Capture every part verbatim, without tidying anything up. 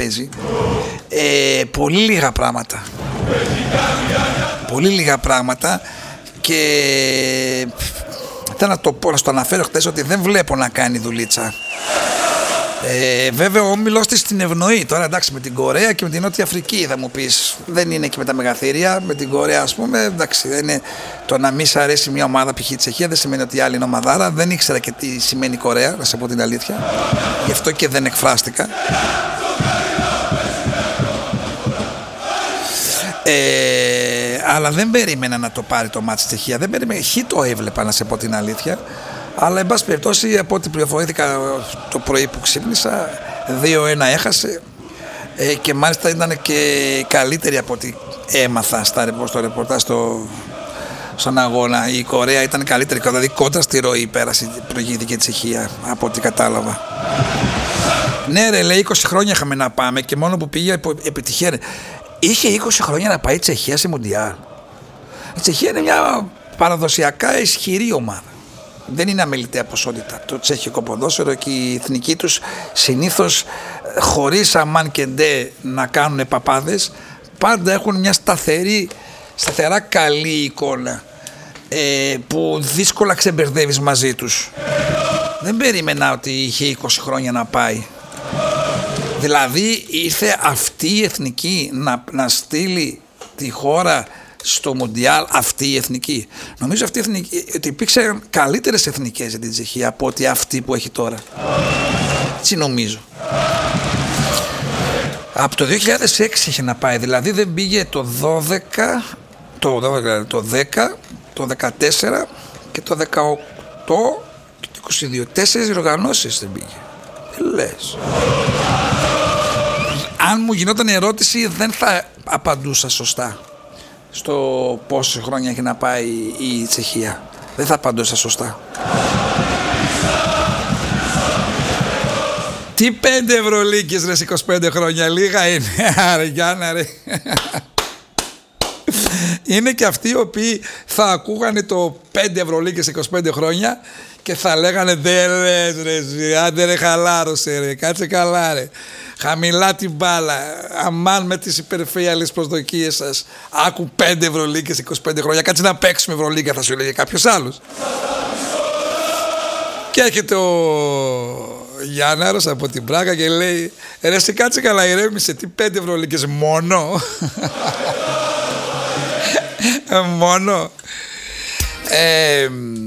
τραπέζι, ε, πολύ λίγα πράγματα. Πολύ λίγα πράγματα και θέλω να το πω, να στο αναφέρω χτες ότι δεν βλέπω να κάνει δουλίτσα. Ε, βέβαια ο όμιλός της την ευνοεί. Τώρα εντάξει, με την Κορέα και με την Νότια Αφρική θα μου πεις, δεν είναι και με τα μεγαθύρια. Με την Κορέα ας πούμε, εντάξει, δεν είναι, το να μη σ' αρέσει μια ομάδα π.χ. η Τσεχία δεν σημαίνει ότι η άλλη είναι ομαδάρα. Δεν ήξερα και τι σημαίνει Κορέα, να σε πω την αλήθεια. Γι' αυτό και δεν εκφράστηκα. Ε, αλλά δεν περίμενα να το πάρει το μάτς της Τσεχία. Δεν περίμενα, χ το έβλεπα, να σε πω την αλήθεια. Αλλά εν πάση περιπτώσει, από ό,τι πληροφορήθηκα το πρωί που ξύπνησα, δύο ένα έχασε ε, και μάλιστα ήταν και καλύτερη από ό,τι έμαθα στα, στο ρεπορτάζ στο, στον αγώνα. Η Κορέα ήταν καλύτερη, δηλαδή κόντρα στη ροή πέρασε, προηγήθηκε η Τσεχία από ό,τι κατάλαβα. Ναι ρε, λέει είκοσι χρόνια είχαμε να πάμε και μόνο που πήγε επιτυχία. Είχε είκοσι χρόνια να πάει η Τσεχία σε Μουντιάλ. Η Τσεχία είναι μια παραδοσιακά ισχυρή ομάδα. Δεν είναι αμεληταία ποσότητα το τσέχικο ποδόσφαιρο και οι εθνικοί τους συνήθως χωρίς αμάν και ντε να κάνουν παπάδες πάντα έχουν μια σταθερή, σταθερά καλή εικόνα ε, που δύσκολα ξεμπερδεύεις μαζί τους. Δεν περίμενα ότι είχε είκοσι χρόνια να πάει. Δηλαδή ήρθε αυτή η εθνική να, να στείλει τη χώρα στο Μουντιάλ, αυτή η εθνική. Νομίζω αυτή η εθνική, ότι υπήρξαν καλύτερες εθνικές για την Τσεχία από ότι αυτή που έχει τώρα. Έτσι νομίζω. Από το δύο χιλιάδες έξι είχε να πάει, δηλαδή δεν πήγε το δώδεκα, το δώδεκα, το δέκα, το δεκατέσσερα και το δεκαοκτώ και το είκοσι δύο. Τέσσερις διοργανώσεις δεν πήγε. Τι λες. Αν μου γινόταν ερώτηση δεν θα απαντούσα σωστά στο πόσες χρόνια έχει να πάει η Τσεχία. Δεν θα απαντούσα σωστά. Τι πέντε Ευρωλίγκες ρε, είκοσι πέντε χρόνια λίγα είναι. Άρα Γιάννα ρε. Είναι και αυτοί οι οποίοι θα ακούγανε το πέντε Ευρωλίγκες είκοσι πέντε χρόνια και θα λέγανε δεν λες ρε, άντε ρε χαλάρωσε ρε, κάτσε καλά ρε. Χαμηλά την μπάλα, αμάν με τις υπερφύαλες προσδοκίες σας. Άκου πέντε Ευρωλίγκες είκοσι πέντε χρόνια, κάτσε να παίξουμε Ευρωλίγκα, θα σου λέγε κάποιος άλλος. Και έρχεται ο Γιάνναρος από την Πράγα και λέει ρε εσύ κάτσε καλά, ηρέμησε, τι πέντε Ευρωλίγκες μόνο. Μόνο. Ε,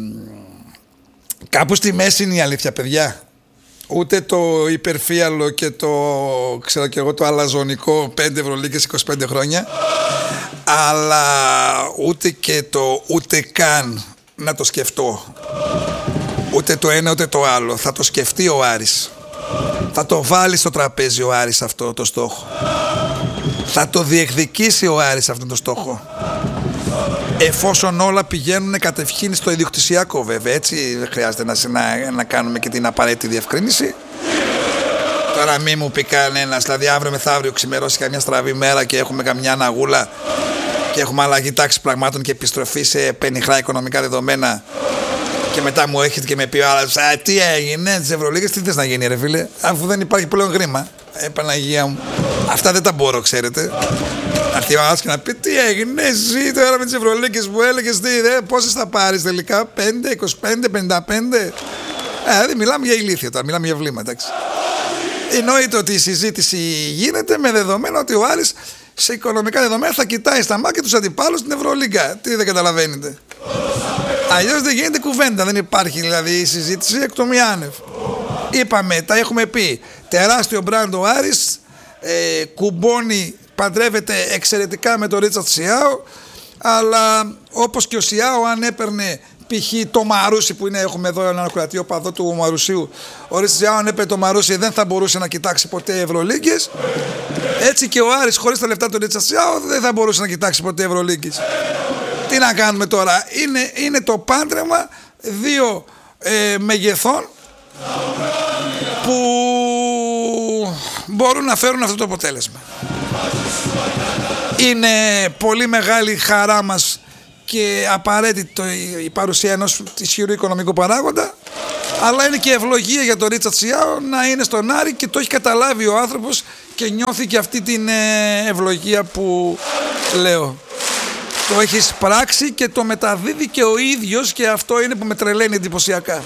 κάπου στη μέση είναι η αλήθεια παιδιά. Ούτε το υπερφύαλο και το, ξέρω και εγώ, το αλαζονικό πέντε Ευρωλίγκες είκοσι πέντε χρόνια, αλλά ούτε και το ούτε καν να το σκεφτώ. Ούτε το ένα ούτε το άλλο. Θα το σκεφτεί ο Άρης. Θα το βάλει στο τραπέζι ο Άρης αυτό το στόχο. Θα το διεκδικήσει ο Άρης αυτό το στόχο. Εφόσον όλα πηγαίνουν κατευχήν στο ιδιοκτησιακό βέβαια, έτσι δεν χρειάζεται να, να, να κάνουμε και την απαραίτητη διευκρίνηση. Τώρα μη μου πει κανένας, δηλαδή αύριο μεθαύριο ξημερώσει καμιά στραβή μέρα και έχουμε καμιά αναγούλα και έχουμε αλλαγή τάξη πραγμάτων και επιστροφή σε πενιχρά οικονομικά δεδομένα και μετά μου έρχεται και με πει ο άλλος, α, τι έγινε, τις Ευρωλίγκες, τι θες να γίνει ρε φίλε, αφού δεν υπάρχει πλέον χρήμα. Ε, Παναγία μου, αυτά δεν τα μπορώ, ξέρετε. Να έρθει ο άλλος και να πει τι έγινε εσύ τώρα με τις Ευρωλίγκες που έλεγες, τι, δε, πόσες θα πάρεις τελικά, πέντε, είκοσι πέντε, πενήντα πέντε. Ε, δεν μιλάμε για ηλίθεια τώρα, μιλάμε για βλήμα, εντάξει. Εννοείται ότι η συζήτηση γίνεται με δεδομένο ότι ο Άρης σε οικονομικά δεδομένα θα κοιτάει στα μάτια τους αντιπάλους στην Ευρωλίγκα. Τι δεν καταλαβαίνετε. Αλλιώς δεν γίνεται κουβέντα, δεν υπάρχει δηλαδή η συζήτηση εκ το μη άνευ. Είπαμε, τα έχουμε πει. Τεράστιο μπραντ ο Άρης, ε, κουμπώνει, παντρεύεται εξαιρετικά με τον Ρίτσαρτ Σιάο, αλλά όπως και ο Σιάο, αν έπαιρνε π.χ. το Μαρούσι που είναι, έχουμε εδώ ένα κρατείο παδό του Μαρουσίου, ο Ρίτσαρτ Σιάο αν έπαιρνε το Μαρούσι δεν θα μπορούσε να κοιτάξει ποτέ Ευρωλίγκες. Έτσι και ο Άρης χωρίς τα λεφτά του Ρίτσαρτ Σιάο δεν θα μπορούσε να κοιτάξει ποτέ Ευρωλίγκες. Τι να κάνουμε τώρα, είναι, είναι το πάντρεμα δύο ε, μεγεθών που μπορούν να φέρουν αυτό το αποτέλεσμα. Είναι πολύ μεγάλη χαρά μας και απαραίτητο η παρουσία ενός ισχυρού οικονομικού παράγοντα, Αλλά είναι και ευλογία για τον Ρίτσαρτ Σιάο να είναι στον Άρη και το έχει καταλάβει ο άνθρωπος και νιώθει και αυτή την ευλογία που λέω. Το έχει πράξει και το μεταδίδει και ο ίδιος και αυτό είναι που με τρελαίνει εντυπωσιακά.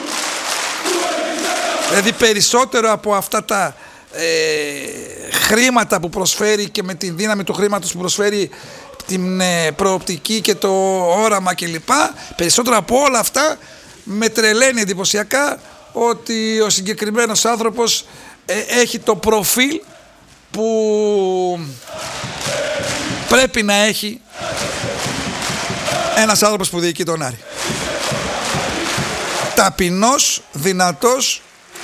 Δηλαδή περισσότερο από αυτά τα ε, χρήματα που προσφέρει και με τη δύναμη του χρήματος που προσφέρει την ε, προοπτική και το όραμα κλπ. Περισσότερο από όλα αυτά με τρελαίνει εντυπωσιακά ότι ο συγκεκριμένος άνθρωπος ε, έχει το προφίλ που πρέπει να έχει ένας άνθρωπος που διοικεί τον Άρη. Ταπεινός, δυνατός,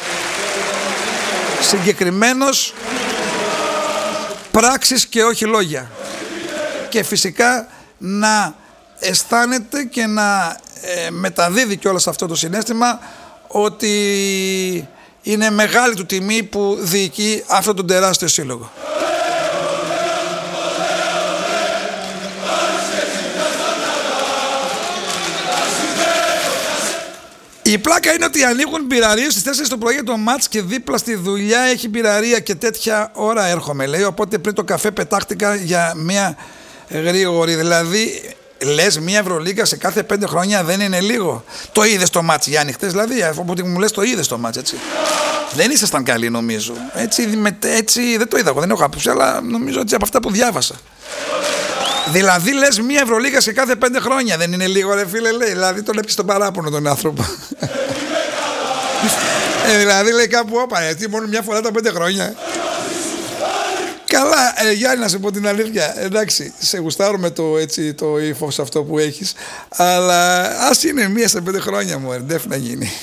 συγκεκριμένος, πράξεις και όχι λόγια. Και φυσικά να αισθάνεται και να ε, μεταδίδει κιόλας αυτό το συναίσθημα ότι είναι μεγάλη του τιμή που διοικεί αυτόν τον τεράστιο σύλλογο. Η πλάκα είναι ότι ανοίγουν μπειραρίες στις τέσσερις το πρωί για το μάτς και δίπλα στη δουλειά έχει μπειραρία και τέτοια ώρα έρχομαι, λέει, οπότε πριν το καφέ πετάχτηκα για μια γρήγορη. Δηλαδή λες μια Ευρωλίγκα σε κάθε πέντε χρόνια δεν είναι λίγο? Το είδες το μάτς, Γιάννη, χτες δηλαδή? Οπότε μου λες το είδες το μάτς, έτσι? Δεν ήσασταν καλοί νομίζω. Έτσι, με, έτσι δεν το είδα εγώ, δεν έχω άποψη, αλλά νομίζω ότι από αυτά που διάβασα. Δηλαδή λες μια Ευρωλίγα σε κάθε πέντε χρόνια δεν είναι λίγο, ρε φίλε, λέει? Δηλαδή τον έπισε τον παράπονο τον άνθρωπο. ε, δηλαδή λέει κάπου όπα, έτσι μόνο μια φορά τα πέντε χρόνια. Καλά, ε, Γιάννη, να σε πω την αλήθεια. Εντάξει, σε γουστάρω με το, έτσι, το ύφος αυτό που έχεις, αλλά ας είναι μία σε πέντε χρόνια μου, ερντεφ να γίνει.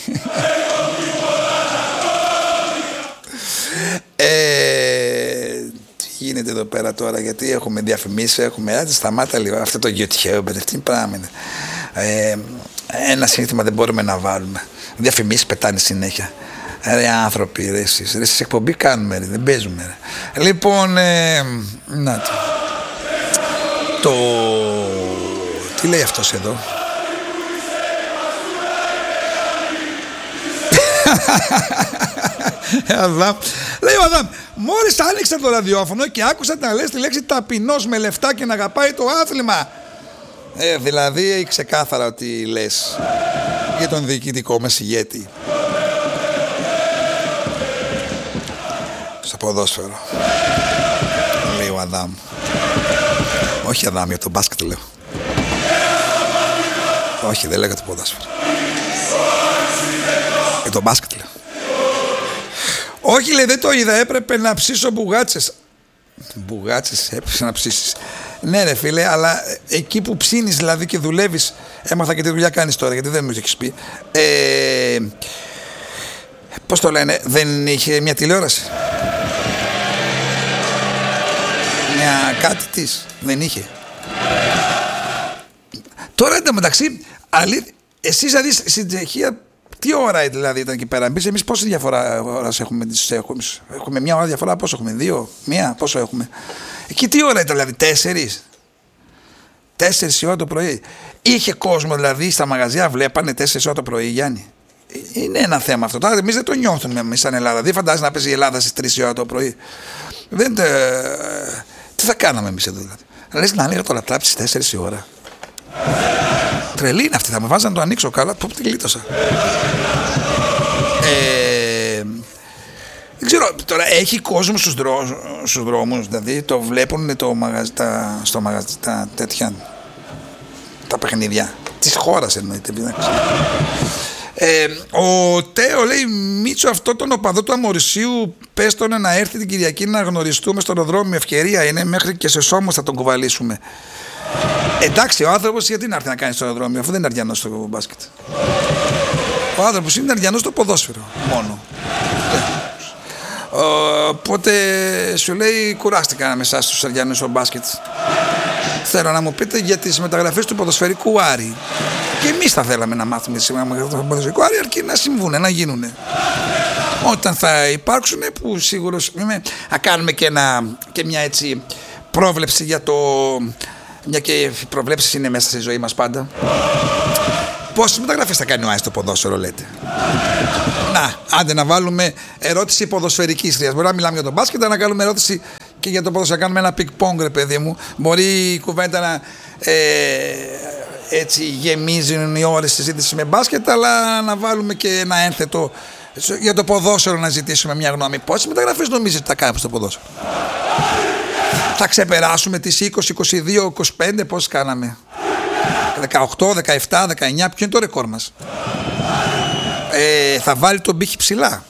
ε, τι γίνεται εδώ πέρα τώρα, γιατί έχουμε διαφημίσεις, έχουμε, άντε σταμάτα λίγο, αυτό το YouTube, τι πράγμα είναι. Ε, ένα σύνθημα δεν μπορούμε να βάλουμε. Διαφημίσεις πετάνε συνέχεια. Ρε άνθρωποι, ρε εσείς, ρε εσείς εκπομπή κάνουμε, ρε, δεν παίζουμε, ρε. Λοιπόν, ε, να το. Το... Τι λέει αυτός εδώ? Αδάμ. Λέει ο Αδάμ, μόλις άνοιξα το ραδιόφωνο και άκουσα να λες τη λέξη ταπεινός με λεφτά και να αγαπάει το άθλημα. Ε, δηλαδή ξεκάθαρα ότι λες για τον διοικητικό μας ηγέτη. Στο ποδόσφαιρο, λέει ο Αδάμ. Όχι Αδάμ, για το μπάσκετ λέω. Όχι, δεν λέω για το ποδόσφαιρο. Για το μπάσκετ λέω. Όχι, λέει, δεν το είδα, έπρεπε να ψήσω μπουγάτσες. Μπουγάτσες έπρεπε να ψήσεις? Ναι ρε φίλε, αλλά εκεί που ψήνεις δηλαδή και δουλεύεις, έμαθα και τι δουλειά κάνεις τώρα, γιατί δεν μου το έχεις πει. Ε, πώς το λένε, δεν είχε μια τηλεόραση? Μια κάτι της, δεν είχε? Τώρα εντωμεταξύ, αλήθεια, εσείς δηλαδή στην Τσεχία τι ώρα δηλαδή ήταν εκεί πέρα? Εμείς, εμείς πόση διαφορά ώρας έχουμε? Έχουμε, έχουμε μια ώρα διαφορά, πόσο έχουμε? Δύο, μία, πόσο έχουμε? Εκεί τι ώρα ήταν δηλαδή? Τέσσερις? Τέσσερις η ώρα το πρωί. Είχε κόσμο δηλαδή στα μαγαζιά, βλέπανε τέσσερις ώρα το πρωί, Γιάννη? Είναι ένα θέμα αυτό. Τώρα εμείς δεν το νιώθουμε εμείς σαν Ελλάδα. Δεν φαντάζεσαι να παίζει η Ελλάδα στις τρεις η ώρα το πρωί? Δεν τε... Τι θα κάναμε εμείς εδώ δηλαδή? Λες να ανοίγω το λαπτάπ στις τέσσερις η ώρα? Τρελή είναι αυτή, θα με βάζει να το ανοίξω καλά. Πω, τη γλίτωσα. Ε, δεν ξέρω, τώρα έχει κόσμο στους, δρό, στους δρόμους, δηλαδή το βλέπουν το μαγαζί, τα, στο μαγαζί, τα τέτοια, τα παιχνίδια της χώρας εννοείται. Ε, ο Τέο λέει, Μίτσο, αυτό τον οπαδό του Αμορσίου πες τον να έρθει την Κυριακή να γνωριστούμε στον οδρόμιο, ευκαιρία είναι, μέχρι και σε σώμους θα τον κουβαλήσουμε. Εντάξει, ο άνθρωπος γιατί να έρθει να κάνει στο αεροδρόμιο, αφού δεν είναι αριανός στο μπάσκετ? Ο άνθρωπος είναι αριανός στο ποδόσφαιρο μόνο. Οπότε σου λέει, κουράστηκα με εσάς τους αριανούς στο μπάσκετ. Θέλω να μου πείτε για τις μεταγραφές του ποδοσφαιρικού Άρη. Και εμείς θα θέλαμε να μάθουμε σήμερα με το ποδοσφαιρικό Άρη, αρκεί να συμβούν, να γίνουν. Όταν θα υπάρξουν, που σίγουρος είμαι, θα κάνουμε και, ένα, και μια έτσι πρόβλεψη για το. Μια και οι προβλέψεις είναι μέσα στη ζωή μας πάντα. Πόσες μεταγραφές θα κάνει ο Άρης στο ποδόσφαιρο, λέτε? Να, άντε να βάλουμε ερώτηση ποδοσφαιρικής χρειας. Μπορεί να μιλάμε για τον μπάσκετ, να κάνουμε ερώτηση και για το ποδόσφαιρο. Να κάνουμε ένα πικ-πονγκ, ρε παιδί μου. Μπορεί η κουβέντα να ε, έτσι γεμίζουν οι ώρες συζήτηση με μπάσκετ, αλλά να βάλουμε και ένα ένθετο για το ποδόσφαιρο να ζητήσουμε μια γνώμη. Πόσες μεταγραφές νομίζετε ότι θα κάνουμε στο ποδόσφαιρο? Θα ξεπεράσουμε τις είκοσι, είκοσι δύο, είκοσι πέντε, πόσες κάναμε? δεκαοκτώ, δεκαεπτά, δεκαεννιά, ποιο είναι το ρεκόρ μας? Ε, θα βάλει τον πύχη ψηλά.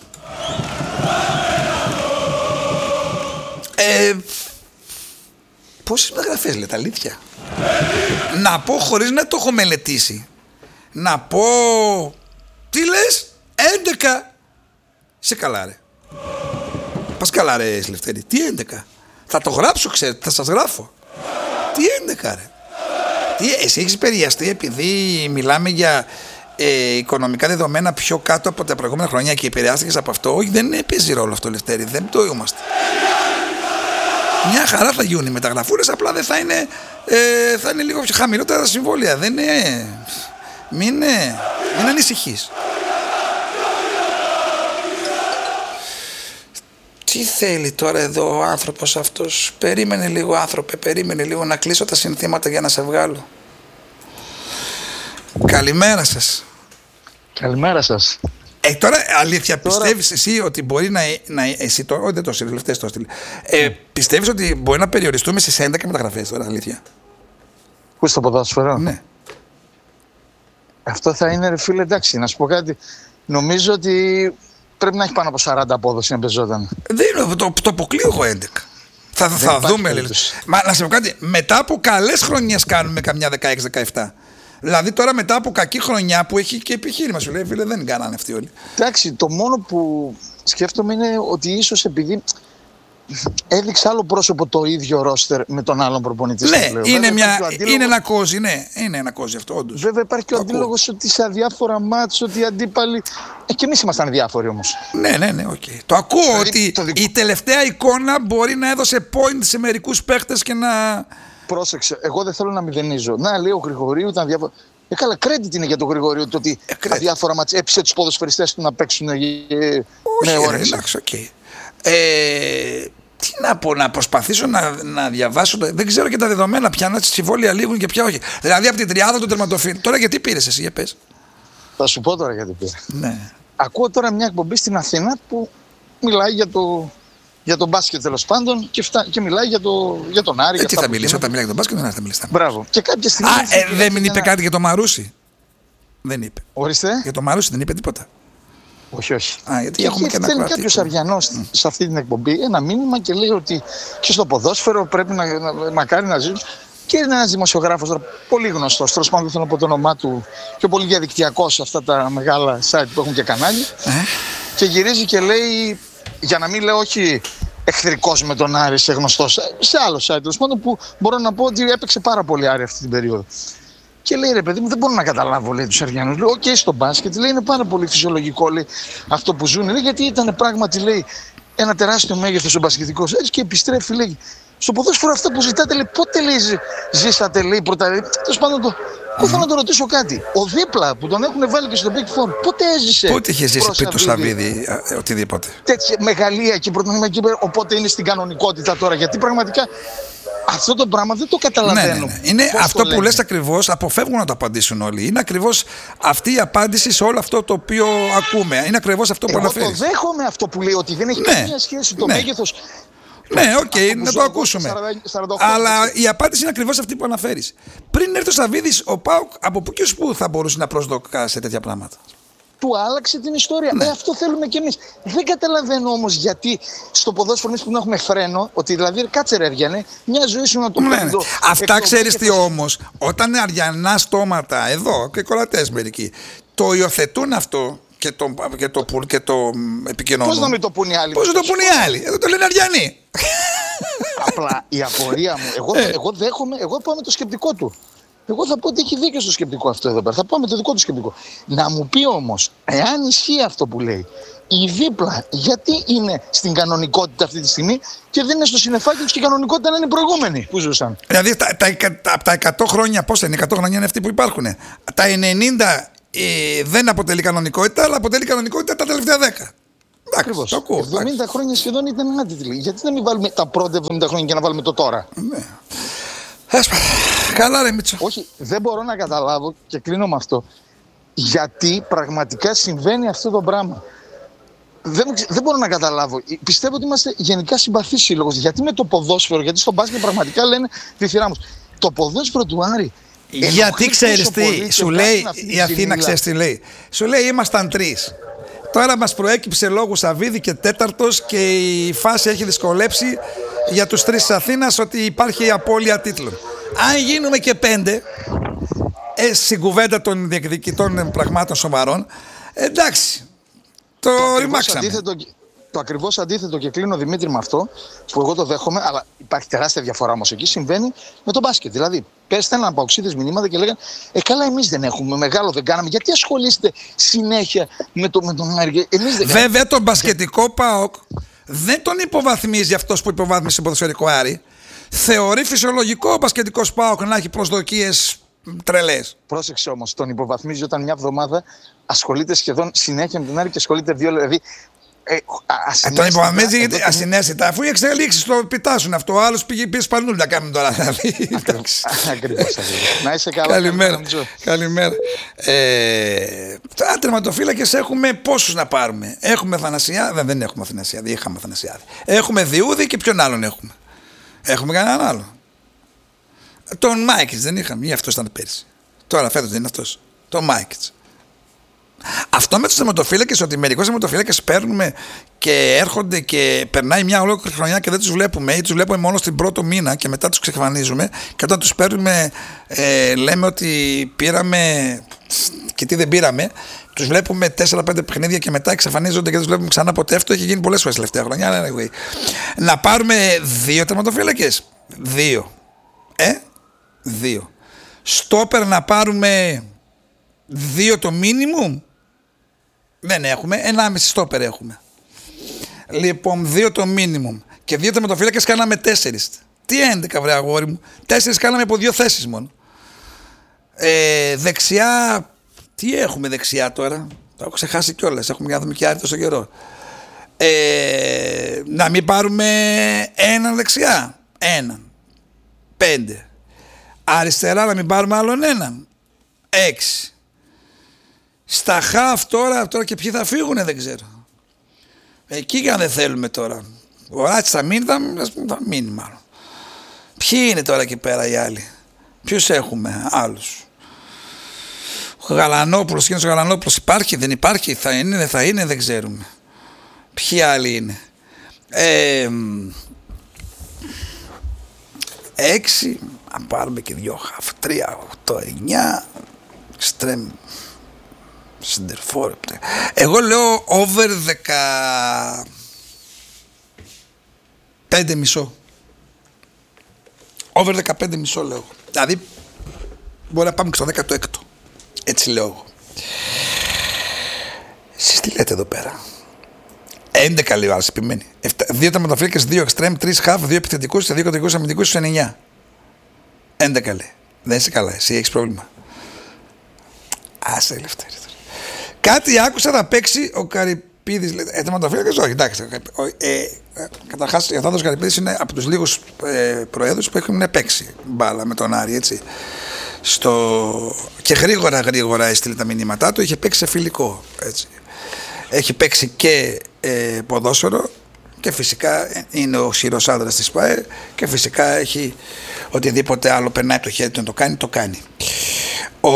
Ε, πόσες μεταγραφές λέτε, αλήθεια? Να πω χωρίς να το έχω μελετήσει. Να πω... Τι λες? έντεκα. Σε καλά ρε. Πας καλά ρε Λευτέρη. Τι έντεκα? Θα το γράψω, ξέρετε, θα σας γράφω. Τι έντεκα ρε? Τι, εσύ έχεις περιαστεί επειδή μιλάμε για ε, οικονομικά δεδομένα πιο κάτω από τα προηγούμενα χρόνια και επηρεάστηκες από αυτό? Όχι, δεν παίζει ρόλο αυτό, Λευτέρη, δεν το είμαστε. Μια χαρά θα γίνουν οι μεταγραφούρες, απλά δεν θα είναι, ε, θα είναι λίγο πιο χαμηλότερα τα συμβόλαια. Δεν είναι. Μην, μην ανησυχείς. Τι θέλει τώρα εδώ ο άνθρωπος αυτός? Περίμενε λίγο, άνθρωπε, περίμενε λίγο να κλείσω τα συνθήματα για να σε βγάλω. Καλημέρα σας. Καλημέρα σας. Ε, τώρα αλήθεια, τώρα... πιστεύεις εσύ ότι μπορεί να, να εσύ το, όχι δεν το στείλει, το στείλει. Ε, πιστεύεις ότι μπορεί να περιοριστούμε στις έντεκα μεταγραφές τώρα, αλήθεια? Πού στο ποδόσφαιρο? Ναι. Αυτό θα είναι, ρε φίλε, εντάξει, να σου πω κάτι. Νομίζω ότι πρέπει να έχει πάνω από σαράντα απόδοση να παίζονταν. Δεν είναι, το, το αποκλείω εγώ έντεκα. Θα, θα δούμε, λέει. Μα να σε πω κάτι, μετά από καλές χρονιές κάνουμε καμιά δεκαέξι δεκαεπτά. Δηλαδή τώρα μετά από κακή χρονιά που έχει και επιχείρημα, σου λέει, φίλε, δεν κάνανε αυτοί όλοι. Εντάξει, το μόνο που σκέφτομαι είναι ότι ίσως επειδή έδειξε άλλο πρόσωπο το ίδιο ρόστερ με τον άλλον προπονητή. Ναι, είναι, μια, αντίλογος... είναι ένα κόζι, ναι, είναι ένα κόζι αυτό, όντως. Βέβαια υπάρχει και ο αντίλογος ότι σε αδιάφορα μάτς, ότι οι αντίπαλοι. Ε, και εμείς ήμασταν διάφοροι όμως. Ναι, ναι, ναι, οκ. Okay. Το ακούω δηλαδή, ότι το δικό... η τελευταία εικόνα μπορεί να έδωσε point σε μερικούς παίχτες και να. Πρόσεξε, εγώ δεν θέλω να μηδενίζω. Να, λέει ο Γρηγορίου ήταν διάφορα. Ε, καλά, credit είναι για τον Γρηγορίου το ότι ε, τα διάφορα μάτς έπεισε τους ποδοσφαιριστές του να παίξουν. Ε, όχι, ναι, ρε, εντάξει, οκ. Okay. Ε, τι να πω, να προσπαθήσω να, να διαβάσω. Δεν ξέρω και τα δεδομένα πια, να συμβόλαια λήγουν και πια όχι. Δηλαδή από την τριάδα του τερματοφύλακα. Τώρα γιατί πήρες εσύ, για πες. Θα σου πω τώρα γιατί πήρα. Ναι. Ακούω τώρα μια εκπομπή στην Αθήνα που μιλάει για το. Για τον μπάσκετ τέλος πάντων και, φτά... και μιλάει για, το... για τον Άρη. Ε, τι θα μιλήσει όταν μιλάει για τον μπάσκετ, δεν θα μιλήσει. Μπράβο. Και κάποια στιγμή. Α, ε, δεν μην είπε ένα... κάτι για τον Μαρούσι. Δεν είπε. Ορίστε. Για τον Μαρούσι δεν είπε τίποτα. Όχι, όχι. Α, γιατί και έχουμε και, και στέλνει κάποιος Αριανός mm. σε αυτή την εκπομπή ένα μήνυμα και λέει ότι και στο ποδόσφαιρο πρέπει να, να μακάρι να ζουν. Και είναι ένας δημοσιογράφος, πολύ γνωστός, τέλος πάντων δεν θέλω να πω το όνομά του, πιο πολύ διαδικτυακός σε αυτά τα μεγάλα site που έχουν και κανάλι. Ε? Και γυρίζει και λέει, για να μην λέω όχι εχθρικός με τον Άρη, σε γνωστός, σε άλλο site τέλος πάντων, που μπορώ να πω ότι έπαιξε πάρα πολύ Άρη αυτή την περίοδο. Και λέει, ρε παιδί μου, δεν μπορώ να καταλάβω, λέει, τους Αριανούς. Λέω, οκ, okay, στο μπάσκετ, λέει, είναι πάρα πολύ φυσιολογικό, λέει, αυτό που ζουν. Λέει, γιατί ήταν πράγματι, λέει, ένα τεράστιο μέγεθος ο μπασκετικός. Έτσι και επιστρέφει, λέει, στο ποδόσφαιρο αυτά που ζητάτε, λέει, πότε, λέει, ζήσατε, λέει, πρώτα. Τέλος πάντων, το. Εγώ θέλω να το ρωτήσω κάτι. Ο δίπλα που τον έχουν βάλει και στο Big Four, πότε έζησε? Πότε είχε ζήσει πριν το Σαββίδι, οτιδήποτε? Τέτοια μεγαλεία και πρωτονομιακή, οπότε είναι στην κανονικότητα τώρα. Γιατί πραγματικά. Αυτό το πράγμα δεν το καταλαβαίνω. Ναι, ναι, ναι. Είναι αυτό που λες ακριβώς, αποφεύγουν να το απαντήσουν όλοι. Είναι ακριβώς αυτή η απάντηση σε όλο αυτό το οποίο ακούμε. Είναι ακριβώς αυτό που Εγώ αναφέρεις. Εγώ το δέχομαι αυτό που λέει, ότι δεν έχει ναι, καμία σχέση το ναι. μέγεθος. Ναι, οκ, okay, να το ακούσουμε. σαράντα, σαράντα οκτώ, αλλά η απάντηση είναι ακριβώς αυτή που αναφέρεις. Πριν έρθει ο Σαββίδης, ο ΠΑΟΚ από πού και ως πού θα μπορούσε να προσδοκά σε τέτοια πράγματα? Του άλλαξε την ιστορία. Ναι. Ε, αυτό θέλουμε κι εμείς. Δεν καταλαβαίνω όμως γιατί στο ποδόσφαιρο εμείς που να έχουμε φρένο, ότι δηλαδή κάτσε ρε Αριανέ, μια ζωή σου να το ναι, ναι. Αυτά ξέρεις τι όμως, όταν είναι αριανά στόματα, εδώ και κολλατές μερικοί, το υιοθετούν αυτό και το, και το, και το επικοινωνούν. Πώς να μην το πούν οι άλλοι? Πώς να το πούν οι άλλοι? Εδώ το λένε Αριανοί. Απλά η απορία μου, εγώ, ε. εγώ δέχομαι, εγώ πάω με το σκεπτικό του. Εγώ θα πω ότι έχει δίκιο στο σκεπτικό αυτό εδώ πέρα. Θα πάω με το δικό του σκεπτικό. Να μου πει όμως, εάν ισχύει αυτό που λέει, η δίπλα γιατί είναι στην κανονικότητα αυτή τη στιγμή και δεν είναι στο συννεφάκι τους και η κανονικότητα να είναι οι προηγούμενοι που ζούσαν? Δηλαδή τα, τα, τα, από τα εκατό χρόνια, πόσα είναι, εκατό χρόνια είναι αυτοί που υπάρχουν. Τα ενενήντα ε, δεν αποτελεί κανονικότητα, αλλά αποτελεί κανονικότητα τα τελευταία δέκα. Ακριβώς. εβδομήντα χρόνια σχεδόν ήταν άτιτλοι. Γιατί να μην βάλουμε τα πρώτα εβδομήντα χρόνια και να βάλουμε το τώρα. Ναι. Καλά ρε Μίτσο. Όχι, δεν μπορώ να καταλάβω και κλείνω με αυτό. Γιατί πραγματικά συμβαίνει αυτό το πράγμα. Δεν, δεν μπορώ να καταλάβω. Πιστεύω ότι είμαστε γενικά συμπαθείς σύλλογος. Γιατί με το ποδόσφαιρο, γιατί στο μπάσκετ πραγματικά λένε διθυράμους. Το ποδόσφαιρο του Άρη. Γιατί ξέρεις τι, σου λέει η Αθήνα, ξέρεις τι λέει. Σου λέει ήμασταν τρεις. Τώρα μας προέκυψε λόγω Σαββίδη και τέταρτος και η φάση έχει δυσκολέψει για τους τρεις της Αθήνας ότι υπάρχει απώλεια τίτλων. Αν γίνουμε και πέντε, ε, στην κουβέντα των διεκδικητών πραγμάτων σοβαρών, εντάξει, το, το ρημάξαμε. Αντίθετο, το ακριβώς αντίθετο και κλείνω Δημήτρη με αυτό, που εγώ το δέχομαι, αλλά υπάρχει τεράστια διαφορά όμως εκεί, συμβαίνει με το μπάσκετ. Δηλαδή, πες στέλναν παοξίδες μηνύματα και λέγανε Ε, καλά, εμείς δεν έχουμε, μεγάλο δεν κάναμε. Γιατί ασχολείστε συνέχεια με, το, με τον Άρη, εμείς δεν Βέβαια, κάναμε. Τον μπασκετικό ΠΑΟΚ δεν τον υποβαθμίζει αυτός που υποβάθμισε τον ποδοσφαιρικό Άρη. Θεωρεί φυσιολογικό ο μπασκετικός ΠΑΟΚ να έχει προσδοκίες τρελές. Πρόσεξε όμως, τον υποβαθμίζει όταν μια εβδομάδα ασχολείται σχεδόν συνέχεια με τον Άρη και ασχολείται δύο. Δηλαδή, Ε, ε, τον υποβαθμίζει γιατί ασυναίσθητα, αφού οι εξελίξεις το πιτάσουν αυτό. Ο άλλος πήγε πίσω πανούλη να κάνουν τώρα. Ακριβώς. Να είσαι καλά. Καλημέρα. Καλημέρα. Ε, τερματοφύλακες έχουμε πόσους να πάρουμε. Έχουμε Θανασιάδη. Δεν, δεν έχουμε Θανασιάδη. Δεν είχαμε Θανασιάδη. Έχουμε Διούδη και ποιον άλλον έχουμε. Έχουμε κανέναν άλλο. Τον Μάικιτς δεν είχαμε. Ή αυτός ήταν πέρυσι. Τώρα φέτος δεν είναι αυτός. Τον Μάικιτς. Αυτό με τους τερματοφύλακες, ότι μερικούς τερματοφύλακες παίρνουμε και έρχονται και περνάει μια ολόκληρη χρονιά και δεν τους βλέπουμε ή τους βλέπουμε μόνο στην πρώτο μήνα και μετά τους ξεχανίζουμε και όταν τους παίρνουμε ε, λέμε ότι πήραμε και τι δεν πήραμε, τους βλέπουμε τέσσερα πέντε παιχνίδια και μετά εξαφανίζονται και τους βλέπουμε ξανά ποτέ. Αυτό έχει γίνει πολλές φορές τελευταία χρονιά. Anyway. Να πάρουμε δύο τερματοφύλακες. Δύο. Ε, δύο. Στόπερ να πάρουμε δύο το minimum. Δεν έχουμε, ενάμιση στόπερ έχουμε. Λοιπόν, δύο το minimum. Και δύο τερματοφύλακες κάναμε τέσσερις. Τι έντεκα βρε αγόρι μου. Τέσσερις κάναμε από δύο θέσεις μόνο. Ε, δεξιά, τι έχουμε δεξιά τώρα. Το έχω ξεχάσει κιόλας. Έχουμε για να δούμε και Άρη τόσο καιρό. Ε, να μην πάρουμε έναν δεξιά. Έναν. Πέντε. Αριστερά να μην πάρουμε άλλον έναν. Έξι. Στα χαφ τώρα, τώρα και ποιοι θα φύγουνε δεν ξέρω. Εκεί και αν δεν θέλουμε τώρα. Ο Ράτσης θα μείνει, θα, θα μείνει μάλλον. Ποιοι είναι τώρα εκεί πέρα οι άλλοι. Ποιους έχουμε άλλους. Ο Γαλανόπουλος, εκείνος ο Γαλανόπουλος υπάρχει, δεν υπάρχει, θα είναι, δεν θα είναι, δεν ξέρουμε. Ποιοι άλλοι είναι. Ε, έξι, αν πάρουμε και δυο χαφ, τρία, οκτώ, εννιά, εξτρέμ. Συντερφόρ. Εγώ λέω over δεκαπέντε μισό. Over δεκαπέντε μισό λέω. Δηλαδή μπορεί να πάμε και στο δέκατο έκτο. Έτσι λέω εγώ. Εσείς τι λέτε εδώ πέρα. έντεκα λέει ο άλλος επιμένει. Δύο τερματοφύλακες, δύο εξτρέμ, τρεις χαφ, δύο επιθετικούς και δύο κατηγορικούς αμυντικούς στους εννιά. έντεκα λέει. Δεν είσαι καλά. Εσύ έχεις πρόβλημα. Άσε ελευθερία. Κάτι άκουσα θα παίξει ο Καρυπίδης. Ε, τερματοφύλακας, όχι, εντάξει. Ε, καταρχάς, ο Θάνος Καρυπίδης είναι από τους λίγους ε, προέδρους που έχουν παίξει μπάλα με τον Άρη, έτσι. Στο... Και γρήγορα γρήγορα έστειλε τα μηνύματά του, είχε παίξει σε φιλικό, έτσι. Έχει παίξει και ε, ποδόσφαιρο και φυσικά είναι ο σειρός άντρας της ΠΑΕ και φυσικά έχει οτιδήποτε άλλο περνάει από το χέρι του να το κάνει, το κάνει. Ο...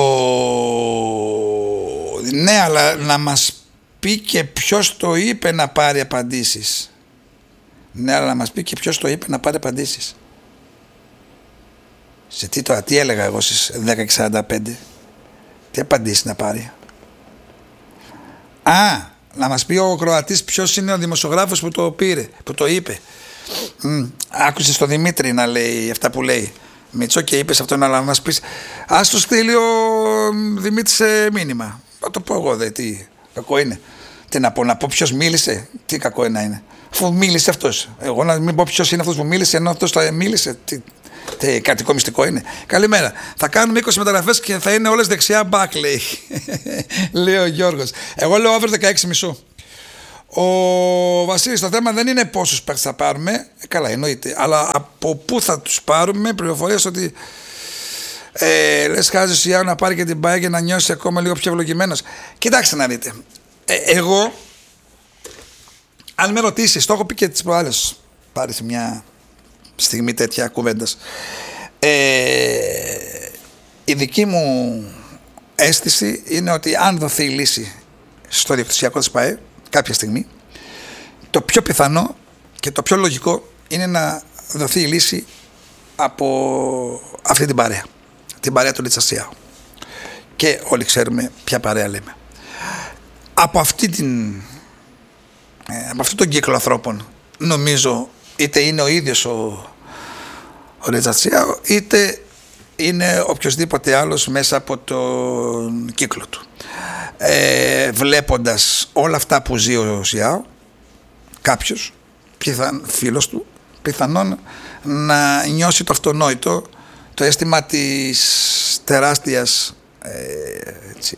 Ναι, αλλά να μας πει και ποιος το είπε να πάρει απαντήσεις. Ναι, αλλά να μας πει και ποιος το είπε να πάρει απαντήσεις. Σε τι τώρα, τι έλεγα εγώ στις δέκα και σαράντα πέντε. Τι απαντήσεις να πάρει. Α, να μας πει ο Κροατής ποιος είναι ο δημοσιογράφος που το πήρε, που το είπε. Μ, άκουσες τον Δημήτρη να λέει αυτά που λέει. Μητσό και είπες αυτό, να μας πεις. Ας το στείλει ο Δημήτρης σε μήνυμα. Θα το πω εγώ, δε, τι κακό είναι. Τι να πω, να πω ποιος μίλησε, τι κακό είναι να είναι. Αφού μίλησε αυτός. Εγώ να μην πω ποιος είναι αυτός που μίλησε, ενώ αυτός το μίλησε. Τι, Τι, κρατικό μυστικό είναι. Καλημέρα. Θα κάνουμε είκοσι μεταγραφές και θα είναι όλες δεξιά μπακ, λέει. Λέει ο Γιώργος. Εγώ λέω over δεκαέξι κόμμα πέντε. Ο Βασίλης, το θέμα δεν είναι πόσους παίκτες θα πάρουμε. Καλά, εννοείται. Αλλά από πού θα τους πάρουμε. Πληροφορίες ότι ε, λες χάζει ο Σιάου να πάρει και την Μπάγκερ να νιώσει ακόμα λίγο πιο ευλογημένος. Κοιτάξτε να δείτε. Ε, εγώ, αν με ρωτήσεις, το έχω πει και τις προάλλες, πάρεις μια στιγμή τέτοια κουβέντας. Ε, η δική μου αίσθηση είναι ότι αν δοθεί η λύση στο διευθυνσιακό της ΠΑΕ κάποια στιγμή, το πιο πιθανό και το πιο λογικό είναι να δοθεί η λύση από αυτή την παρέα, την παρέα του Λιτσασιάου. Και όλοι ξέρουμε ποια παρέα λέμε. Από, αυτή την, από αυτόν τον κύκλο ανθρώπων, νομίζω είτε είναι ο ίδιος ο, ο Λιτσασιάου, είτε είναι οποιοσδήποτε άλλος μέσα από τον κύκλο του. Ε, βλέποντας όλα αυτά που ζει ο Σιάου, κάποιος πιθαν, φίλος του πιθανόν να νιώσει το αυτονόητο, το αίσθημα της τεράστιας ε, έτσι,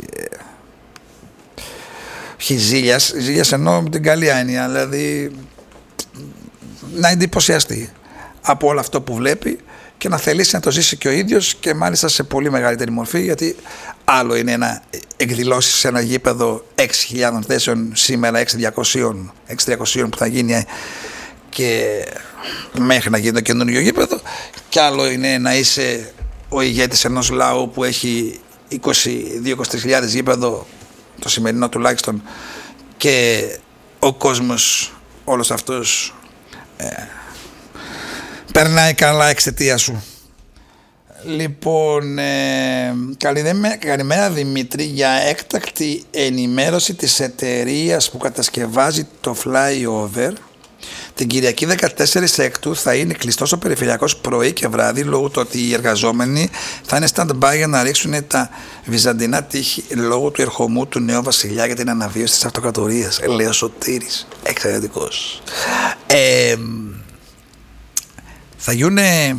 ε, ζήλιας, ζήλιας εννοώ με την καλή έννοια, δηλαδή να εντυπωσιαστεί από όλο αυτό που βλέπει και να θελήσει να το ζήσει και ο ίδιος, και μάλιστα σε πολύ μεγαλύτερη μορφή, γιατί άλλο είναι να εκδηλώσει σε ένα γήπεδο έξι χιλιάδες θέσεων σήμερα, έξι χιλιάδες διακόσια που θα γίνει και μέχρι να γίνει το καινούργιο γήπεδο, και άλλο είναι να είσαι ο ηγέτης ενός λαού που έχει είκοσι δύο είκοσι τρεις χιλιάδες γήπεδο, το σημερινό τουλάχιστον, και ο κόσμος όλος αυτός ε, περνάει καλά εξαιτία σου. Λοιπόν, ε, καλημέρα Δημήτρη, για έκτακτη ενημέρωση της εταιρείας που κατασκευάζει το flyover, την Κυριακή δεκατέσσερις Έκτου θα είναι κλειστός ο περιφερειακός πρωί και βράδυ, λόγω του ότι οι εργαζόμενοι θα είναι stand-by για να ρίξουν τα βυζαντινά τείχη λόγω του ερχομού του νέου βασιλιά για την αναβίωση της αυτοκρατορίας. Λέει ο Σωτήρης, εξαιρετικός. Ε, θα γίνουνε...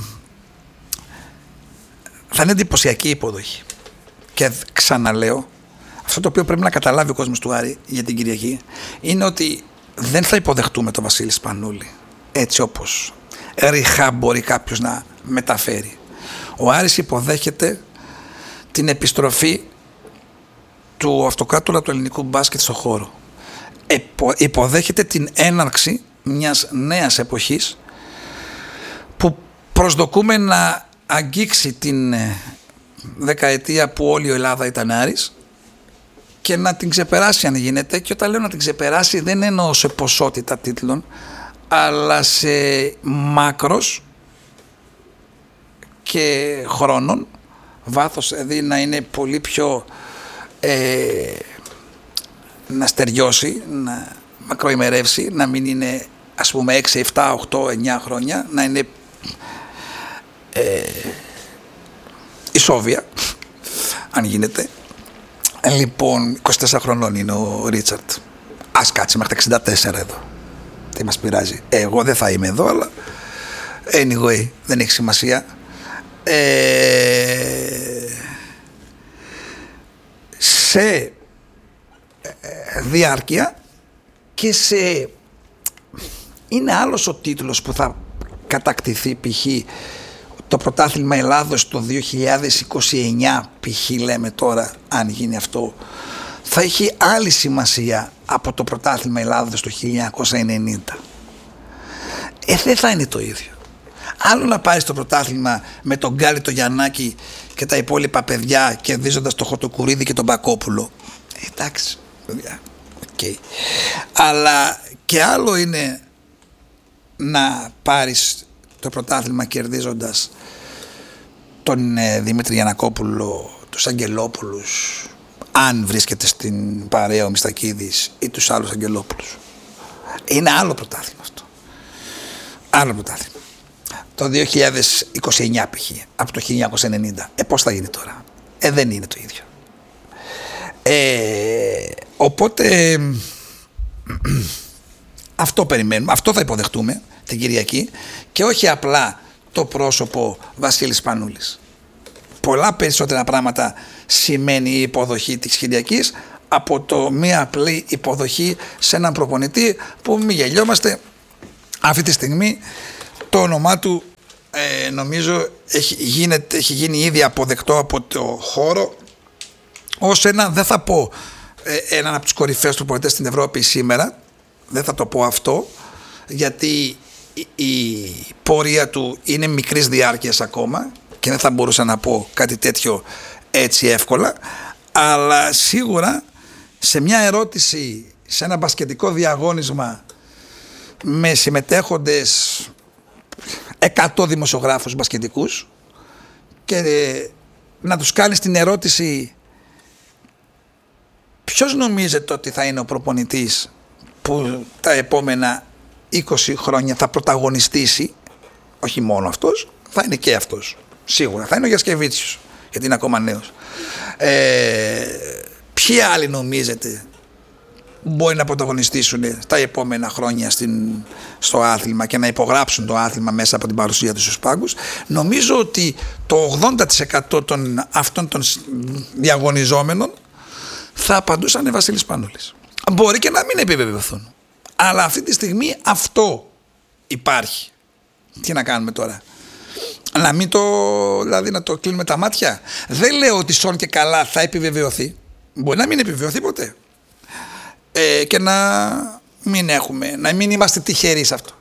θα είναι εντυπωσιακή η υποδοχή. Και ξαναλέω, αυτό το οποίο πρέπει να καταλάβει ο κόσμος του Άρη για την Κυριακή είναι ότι δεν θα υποδεχτούμε τον Βασίλη Σπανούλη έτσι όπως ριχά μπορεί κάποιος να μεταφέρει. Ο Άρης υποδέχεται την επιστροφή του αυτοκράτορα του ελληνικού μπάσκετ στο χώρο. Υποδέχεται την έναρξη μιας νέας εποχής που προσδοκούμε να αγγίξει την δεκαετία που όλη η Ελλάδα ήταν Άρης και να την ξεπεράσει αν γίνεται. Και όταν λέω να την ξεπεράσει δεν εννοώ σε ποσότητα τίτλων, αλλά σε μάκρος και χρόνων βάθος, δηλαδή να είναι πολύ πιο ε, να στεριώσει, να μακροημερεύσει, να μην είναι ας πούμε έξι, επτά, οκτώ, εννιά χρόνια, να είναι ε, ισόβια αν γίνεται. Λοιπόν, είκοσι τέσσερα χρονών είναι ο Ρίτσαρτ. Ας κάτσει μέχρι τα εξήντα τέσσερα εδώ. Τι μας πειράζει. Εγώ δεν θα είμαι εδώ, αλλά anyway, δεν έχει σημασία. Ε, σε διάρκεια και σε... είναι άλλος ο τίτλος που θα κατακτηθεί, π.χ. το πρωτάθλημα Ελλάδος το δύο χιλιάδες είκοσι εννιά, π.χ. λέμε τώρα, αν γίνει αυτό, θα έχει άλλη σημασία από το πρωτάθλημα Ελλάδος το χίλια εννιακόσια ενενήντα. Ε, δεν θα είναι το ίδιο. Άλλο να πάρεις το πρωτάθλημα με τον Γκάλι, το Γιαννάκη και τα υπόλοιπα παιδιά, κερδίζοντας το Χωτοκουρίδη και τον Μπακόπουλο. Ε, εντάξει, παιδιά. Okay. Αλλά και άλλο είναι να πάρεις το πρωτάθλημα κερδίζοντας τον ε, Δημήτρη Γιαννακόπουλο, τους Αγγελόπουλους, αν βρίσκεται στην παρέα ο Μιστακίδης, ή τους άλλους Αγγελόπουλους. Είναι άλλο πρωτάθλημα αυτό. Άλλο πρωτάθλημα. Το δύο χιλιάδες είκοσι εννιά π.χ. από το χίλια εννιακόσια ενενήντα. Ε, πώς θα γίνει τώρα. Ε, δεν είναι το ίδιο. Ε, οπότε αυτό περιμένουμε, αυτό θα υποδεχτούμε την Κυριακή, και όχι απλά το πρόσωπο Βασίλης Σπανούλης. Πολλά περισσότερα πράγματα σημαίνει η υποδοχή της Κυριακής από το μία απλή υποδοχή σε έναν προπονητή που μη γελιόμαστε, αυτή τη στιγμή το όνομά του ε, νομίζω έχει, γίνεται, έχει γίνει ήδη αποδεκτό από το χώρο ως ένα, δεν θα πω ε, έναν από τους κορυφαίους προπονητές στην Ευρώπη σήμερα, δεν θα το πω αυτό, γιατί η, η πορεία του είναι μικρής διάρκειας ακόμα και δεν θα μπορούσα να πω κάτι τέτοιο έτσι εύκολα, αλλά σίγουρα σε μια ερώτηση, σε ένα μπασκετικό διαγώνισμα με συμμετέχοντες εκατό δημοσιογράφους μπασκετικούς και να τους κάνεις την ερώτηση ποιος νομίζετε ότι θα είναι ο προπονητής που τα επόμενα είκοσι χρόνια θα πρωταγωνιστήσει, όχι μόνο αυτός, θα είναι και αυτός σίγουρα, θα είναι ο Γιασκεβίτσιος γιατί είναι ακόμα νέος. ε, ποιοι άλλοι νομίζετε μπορεί να πρωταγωνιστήσουν τα επόμενα χρόνια στην, στο άθλημα και να υπογράψουν το άθλημα μέσα από την παρουσία τους στους πάγκους? Νομίζω ότι το ογδόντα τοις εκατό των αυτών των διαγωνιζόμενων θα απαντούσαν Βασίλης Σπανούλης. Μπορεί και να μην επιβεβαιωθούν, αλλά αυτή τη στιγμή αυτό υπάρχει. Τι να κάνουμε τώρα? Να μην το, δηλαδή να το κλείνουμε τα μάτια? Δεν λέω ότι σόν και καλά θα επιβεβαιωθεί. Μπορεί να μην επιβεβαιωθεί ποτέ. Ε, και να μην έχουμε, να μην είμαστε τυχεροί σε αυτό.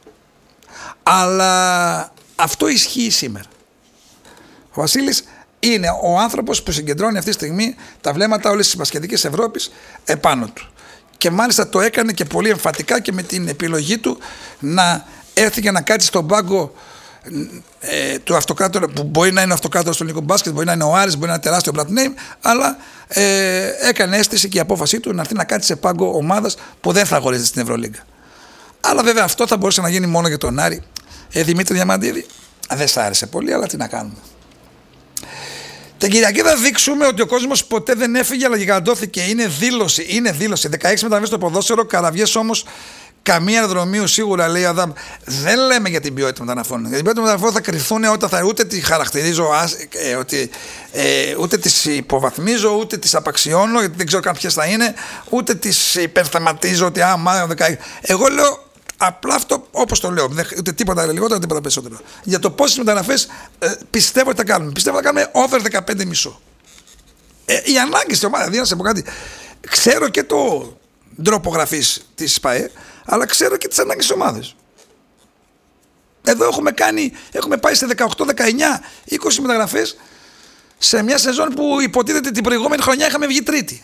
Αλλά αυτό ισχύει σήμερα. Ο Βασίλης είναι ο άνθρωπος που συγκεντρώνει αυτή τη στιγμή τα βλέμματα όλες της μπασκετικής Ευρώπης επάνω του. Και μάλιστα το έκανε και πολύ εμφατικά και με την επιλογή του να έρθει και να κάτσει στον πάγκο ε, του αυτοκράτορα, που μπορεί να είναι ο αυτοκράτορας του ελληνικού μπάσκετ, μπορεί να είναι ο Άρης, μπορεί να είναι τεράστιο brand name, αλλά ε, έκανε αίσθηση και η απόφασή του να έρθει να κάτσει σε πάγκο ομάδας που δεν θα αγορίζεται στην Ευρωλίγκα. Αλλά βέβαια αυτό θα μπορούσε να γίνει μόνο για τον Άρη. Ε, Δημήτρη Διαμαντίδη, δεν σ' άρεσε πολύ, αλλά τι να κάνουμε. Την Κυριακή θα δείξουμε ότι ο κόσμος ποτέ δεν έφυγε, αλλά γιγαντώθηκε. Είναι δήλωση. Είναι δήλωση. δεκαέξι μεταβίβασες στο ποδόσφαιρο, καραβιές όμως καμία αεροδρομίου σίγουρα, λέει ο Αδάμ. Δεν λέμε για την ποιότητα των μεταναφών. Για την ποιότητα των μεταναφών θα κρυθούν όταν θα ούτε τη χαρακτηρίζω, ε, ότι, ε, ούτε τις υποβαθμίζω, ούτε τις απαξιώνω, γιατί δεν ξέρω καν ποιες θα είναι, ούτε τις υπερθεματίζω ότι α, μάλλον δεκαέξι. Εγώ λέω απλά αυτό όπως το λέω. Ούτε τίποτα λιγότερο, τίποτα περισσότερο. Για το πόσες μεταγραφές ε, πιστεύω ότι θα κάνουμε. Πιστεύω ότι θα κάνουμε over δεκαπέντε κόμμα πέντε. Ε, η ανάγκη στην ομάδα, να σε πω κάτι. Ξέρω και το τρόπο γραφής της ΣΠΑΕ, αλλά ξέρω και τις ανάγκες της ομάδας. Εδώ έχουμε κάνει, έχουμε πάει σε δεκαοκτώ, δεκαεννιά, είκοσι μεταγραφές σε μια σεζόν που υποτίθεται την προηγούμενη χρονιά είχαμε βγει τρίτη.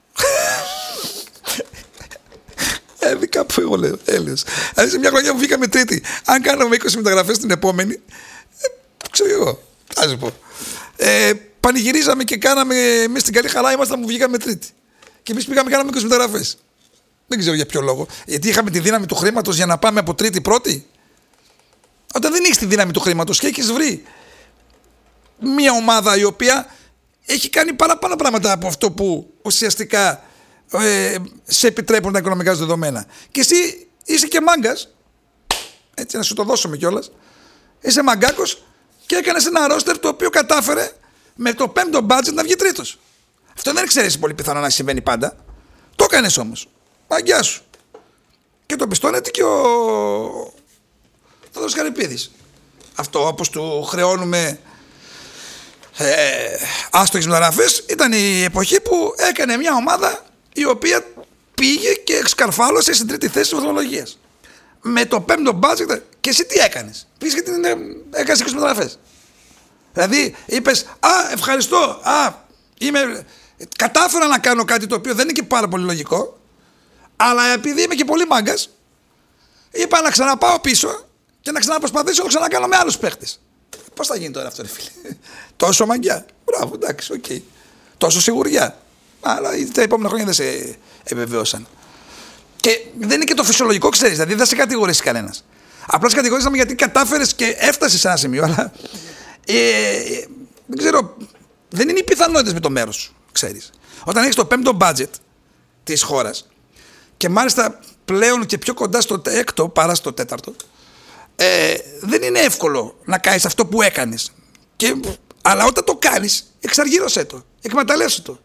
Έβη κάπου εγώ λέω, έλεος. Δηλαδή σε μια χρονιά που βγήκαμε τρίτη, αν κάναμε είκοσι μεταγραφές την επόμενη, ε, ξέρω εγώ, θα σου πω. Ε, πανηγυρίζαμε και κάναμε, εμείς στην καλή χαρά ήμασταν που βγήκαμε τρίτη. Και εμείς πήγαμε και κάναμε είκοσι μεταγραφές. Δεν ξέρω για ποιο λόγο. Γιατί είχαμε τη δύναμη του χρήματος για να πάμε από τρίτη πρώτη. Όταν δεν έχεις τη δύναμη του χρήματος και έχεις βρει μια ομάδα η οποία έχει κάνει παραπάνω πράγματα από αυτό που ουσιαστικά ε, σε επιτρέπουν τα οικονομικά σου δεδομένα. Και εσύ είσαι και μάγκας, έτσι να σου το δώσουμε κιόλας, είσαι μαγκάκος και έκανες ένα ρόστερ το οποίο κατάφερε με το πέμπτο budget να βγει τρίτος. Αυτό δεν ξέρεις πολύ πιθανό να συμβαίνει πάντα. Το έκανες όμως. Μαγκιά σου. Και το πιστώνεται και ο Θόδωρος Καρυπίδης. Αυτό όπως του χρεώνουμε ε, άστοχες μεταγραφές, ήταν η εποχή που έκανε μια ομάδα η οποία πήγε και σκαρφάλωσε στην τρίτη θέση της βαθμολογίας. Με το πέμπτο budget. Και εσύ τι έκανες? Πήγες και την έκανες είκοσι μεταγραφές. Δηλαδή είπες α, ευχαριστώ, α, είμαι, κατάφερα να κάνω κάτι το οποίο δεν είναι και πάρα πολύ λογικό, αλλά επειδή είμαι και πολύ μάγκας, είπα να ξαναπάω πίσω και να ξαναπροσπαθήσω να το ξανακάνω με άλλους παίχτες. Πώς θα γίνει τώρα αυτό, ρε φίλε? Τόσο μαγκιά. Μπράβο, εντάξει, οκ. Okay. Τόσο σιγουριά. Αλλά τα επόμενα χρόνια δεν σε επιβεβαιώσαν. Και δεν είναι και το φυσιολογικό, ξέρεις. Δηλαδή δεν σε κατηγορήσει κανένας. Απλά σε κατηγορήσαμε γιατί κατάφερες και έφτασες σε ένα σημείο. Αλλά ε, ε, δεν ξέρω. Δεν είναι οι πιθανότητες με το μέρος σου, ξέρεις. Όταν έχεις το πέμπτο budget της χώρας και μάλιστα πλέον και πιο κοντά στο έκτο παρά στο τέταρτο, ε, δεν είναι εύκολο να κάνεις αυτό που έκανες. Και, αλλά όταν το κάνεις, εξαργύρωσέ το, εκμεταλλεύσου το.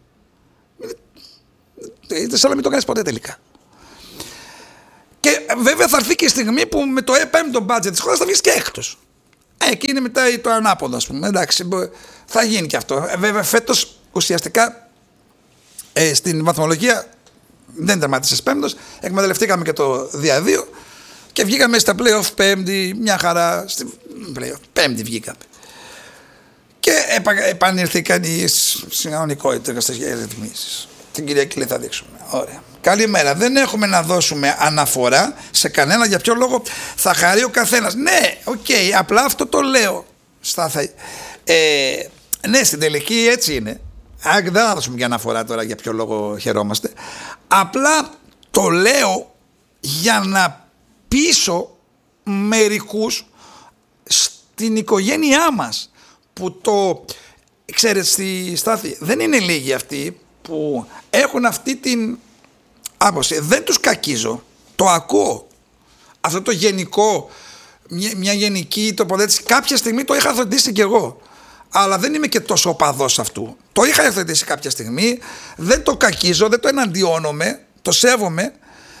Δεν σαν να μην το κάνεις ποτέ τελικά. Και βέβαια θα έρθει και η στιγμή που με το πέμπτο budget της χώρας θα βγεις και έκτος. Ε, εκεί είναι μετά το ανάποδο, ας πούμε. Εντάξει, θα γίνει και αυτό. Ε, βέβαια φέτος ουσιαστικά ε, στην βαθμολογία δεν τερματίσες πέμπτος, εκμεταλλευτήκαμε και το διαδύο και βγήκαμε στα play-off πέμπτη, μια χαρά, στη play-off πέμπτη βγήκαμε. Και επα, επανήρθηκαν οι κανονικότητες στις ρυθμίσεις. Την Κυριακή θα δείξουμε. Ωραία. Καλημέρα. Δεν έχουμε να δώσουμε αναφορά σε κανένα για ποιο λόγο θα χαρεί ο καθένας. Ναι, οκ, okay, απλά αυτό το λέω. Στάθα. Ε, ναι, στην τελική έτσι είναι. Α, δεν θα δώσουμε για αναφορά τώρα για ποιο λόγο χαιρόμαστε. Απλά το λέω για να πείσω μερικούς στην οικογένειά μας που το, ξέρετε, στη Στάθη δεν είναι λίγοι αυτοί που έχουν αυτή την άποψη. Δεν τους κακίζω, το ακούω. Αυτό το γενικό, μια, μια γενική τοποθέτηση, κάποια στιγμή το είχα θετήσει κι εγώ. Αλλά δεν είμαι και τόσο οπαδός αυτού. Το είχα ευθετήσει κάποια στιγμή, δεν το κακίζω, δεν το εναντιώνομαι, το σέβομαι,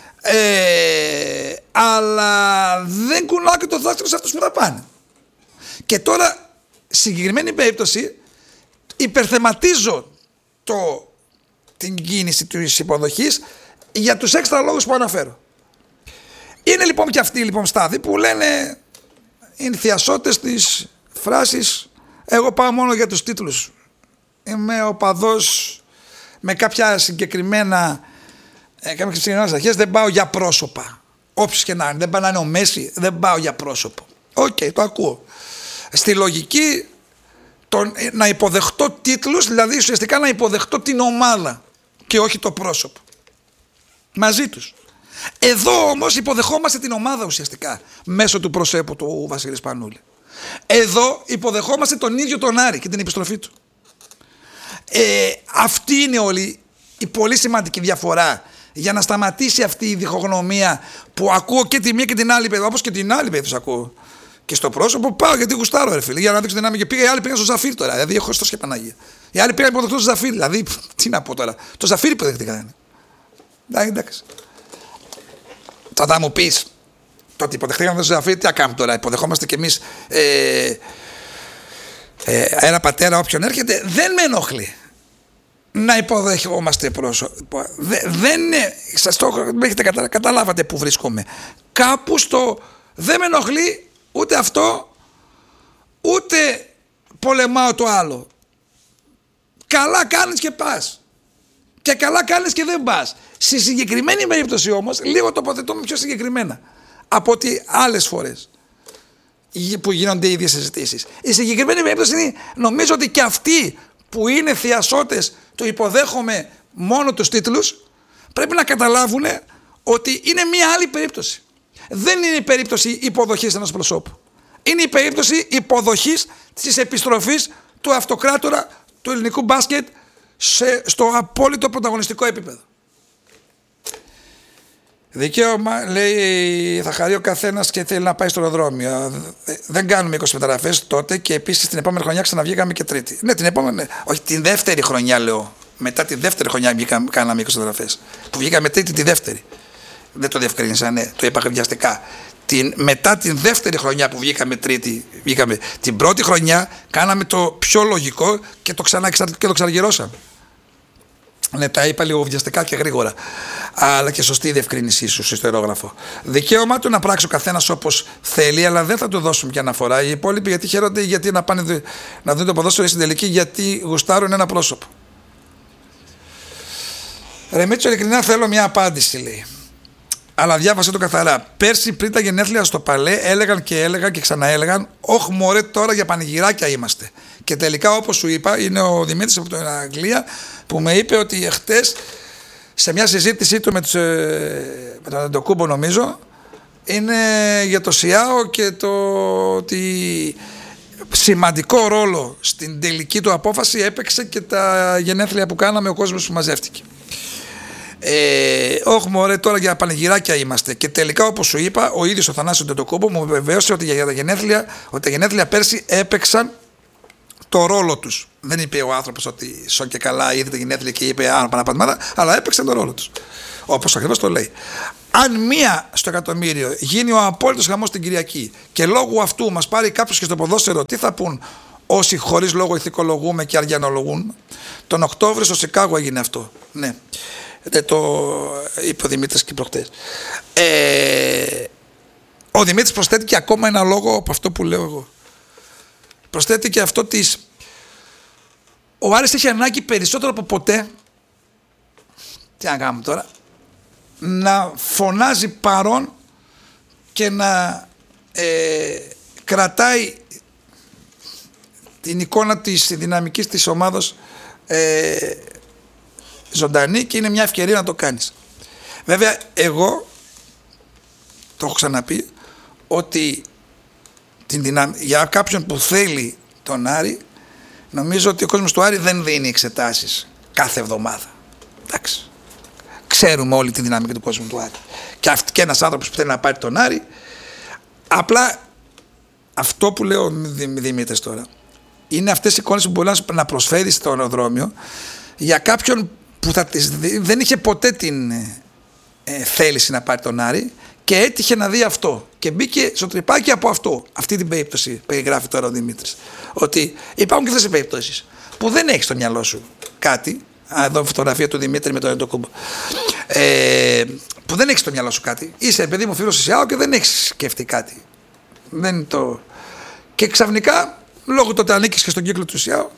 ε, αλλά δεν κουνάω και το δάχτυλο σε αυτούς που θα πάνε. Και τώρα, συγκεκριμένη περίπτωση, υπερθεματίζω το, την κίνηση της υποδοχής για τους έξτρα λόγους που αναφέρω. Είναι λοιπόν και αυτοί λοιπόν Στάθη που λένε, είναι θειασότες της φράσης εγώ πάω μόνο για τους τίτλους. Είμαι οπαδός με κάποια συγκεκριμένα ε, κάποιες συγκεκριμένες αρχές, δεν πάω για πρόσωπα. Όποιος και να είναι, δεν πάω να είναι ο Μέση, δεν πάω για πρόσωπο. Οκ, okay, το ακούω. Στη λογική τον, να υποδεχτώ τίτλους, δηλαδή ουσιαστικά να υποδεχτώ την ομάδα και όχι το πρόσωπο. Μαζί τους. Εδώ όμως υποδεχόμαστε την ομάδα ουσιαστικά μέσω του προσώπου του Βασίλη Σπανούλη. Εδώ υποδεχόμαστε τον ίδιο τον Άρη και την επιστροφή του. Ε, αυτή είναι όλη η πολύ σημαντική διαφορά για να σταματήσει αυτή η διχογνωμία που ακούω και τη μία και την άλλη, όπως και την άλλη περίπτωση ακούω. Και στο πρόσωπο πάω γιατί γουστάρω, ρε φίλε, για να δείξω δυνάμει. Και πήγα, οι άλλοι πήγαν στο Ζαφύρι τώρα. Δηλαδή, έχω στο και Παναγία. Οι άλλοι πήγαν υποδεχτώ στο Ζαφύρι. Δηλαδή, τι να πω τώρα. Το Ζαφύρι υποδεχτήκαν. Εντάξει, εντάξει. Θα μου πει, τότε υποδεχτήκαμε το Ζαφύρι, τι θα κάνουμε τώρα. Υποδεχόμαστε κι εμεί ε, ε, ένα πατέρα, όποιον έρχεται. Δεν με ενοχλεί να υποδεχόμαστε πρόσωπο. Δε, δεν είναι. Σας το έχετε κατα, καταλάβατε που βρίσκομαι. Κάπου στο. Δεν με ενοχλεί. Ούτε αυτό, ούτε πολεμάω το άλλο. Καλά κάνεις και πας. Και καλά κάνεις και δεν πας. Στη συγκεκριμένη περίπτωση όμως, λίγο τοποθετούμε πιο συγκεκριμένα από ότι άλλες φορές που γίνονται οι ίδιες συζητήσεις. Η συγκεκριμένη περίπτωση είναι, νομίζω ότι και αυτοί που είναι θειασότες, το υποδέχομαι μόνο τους τίτλους, πρέπει να καταλάβουν ότι είναι μια άλλη περίπτωση. Δεν είναι η περίπτωση υποδοχής ενός προσώπου. Είναι η περίπτωση υποδοχής της επιστροφής του αυτοκράτορα του ελληνικού μπάσκετ σε, στο απόλυτο πρωταγωνιστικό επίπεδο. Δικαίωμα, λέει, θα χαρεί ο καθένας και θέλει να πάει στο αεροδρόμιο. Δεν κάνουμε είκοσι μεταγραφές τότε και επίσης την επόμενη χρονιά ξαναβγήκαμε και τρίτη. Ναι, την επόμενη, όχι την δεύτερη χρονιά λέω. Μετά τη δεύτερη χρονιά βγήκαμε, κάναμε είκοσι μεταγραφές. Που βγήκαμε τρίτη τη δεύτερη. Δεν το διευκρίνησα, ναι, το είπα βιαστικά. Την, μετά την δεύτερη χρονιά που βγήκαμε τρίτη, βγήκαμε την πρώτη χρονιά, κάναμε το πιο λογικό και το, ξανά, και το ξαναγυρώσαμε. Ναι, τα είπα λίγο βιαστικά και γρήγορα. Αλλά και σωστή η διευκρίνησή σου στο ιστορόγραφο. Δικαίωμά του να πράξει ο καθένας όπως θέλει, αλλά δεν θα του δώσουμε και αναφορά. Οι υπόλοιποι γιατί χαίρονται, γιατί να πάνε να δουν το ποδόσφαιρο στην τελική, γιατί γουστάρουν ένα πρόσωπο. Ρε Μίτσο, ειλικρινά θέλω μια απάντηση, λέει. Αλλά διάβασε το καθαρά. Πέρσι πριν τα γενέθλια στο Παλέ έλεγαν και έλεγαν και ξαναέλεγαν «Ωχ μωρέ, τώρα για πανηγυράκια είμαστε». Και τελικά, όπως σου είπα, είναι ο Δημήτρης από την Αγγλία που με είπε ότι χτες σε μια συζήτησή του με, τους, με τον Αντοκούμπο, νομίζω, είναι για το ΣΙΑΟ και το ότι σημαντικό ρόλο στην τελική του απόφαση έπαιξε και τα γενέθλια που κάναμε, ο κόσμος που μαζεύτηκε. Ε, όχι μωρέ, τώρα για πανηγυράκια είμαστε. Και τελικά, όπως σου είπα, ο ίδιος ο Θανάσης Αντετοκούμπου μου βεβαίωσε ότι για τα γενέθλια, ότι τα γενέθλια πέρσι έπαιξαν το ρόλο τους. Δεν είπε ο άνθρωπος ότι σω και καλά είδε τα γενέθλια και είπε άρα παναπατμάτα, αλλά έπαιξαν το ρόλο τους. Όπως ακριβώς το λέει. Αν μία στο εκατομμύριο γίνει ο απόλυτος χαμός την Κυριακή και λόγω αυτού μας πάρει κάποιος και στο ποδόσφαιρο, τι θα πούν όσοι χωρίς λόγο ηθικολογούμε και αργιανολογούν? Τον Οκτώβριο στο Σικάγο έγινε αυτό. Ναι. Δεν το είπε ο Δημήτρης και προχτές. Ε, ο Δημήτρης προσθέτει και ακόμα ένα λόγο από αυτό που λέω εγώ. Προσθέτει και αυτό της... Ο Άρης έχει ανάγκη περισσότερο από ποτέ, τι να κάνουμε τώρα, να φωνάζει παρόν και να ε, κρατάει την εικόνα της δυναμικής της ομάδας ε, ζωντανή, και είναι μια ευκαιρία να το κάνεις. Βέβαια εγώ το έχω ξαναπεί ότι την δυναμ... για κάποιον που θέλει τον Άρη, νομίζω ότι ο κόσμος του Άρη δεν δίνει εξετάσεις κάθε εβδομάδα. Εντάξει. Ξέρουμε όλη τη δυναμική του κόσμου του Άρη. Και, αυ... και ένας άνθρωπος που θέλει να πάρει τον Άρη, απλά αυτό που λέω Δημήτρης τώρα, είναι αυτές οι εικόνες που μπορεί να προσφέρει στο αεροδρόμιο για κάποιον που θα τις δει, δεν είχε ποτέ την ε, θέληση να πάρει τον Άρη και έτυχε να δει αυτό και μπήκε στο τρυπάκι από αυτό. Αυτή την περίπτωση περιγράφει τώρα ο Δημήτρης. Ότι υπάρχουν και αυτές οι περιπτώσεις που δεν έχεις στο μυαλό σου κάτι. Α, εδώ φωτογραφία του Δημήτρη με τον Αντετοκούμπο. Ε, που δεν έχεις στο μυαλό σου κάτι. Είσαι παιδί μου φίλος της ΙΑΟ και δεν έχεις σκεφτεί κάτι. Δεν το... Και ξαφνικά, λόγω του ότι ανήκεις και στον κύκλο του ΙΑΟ,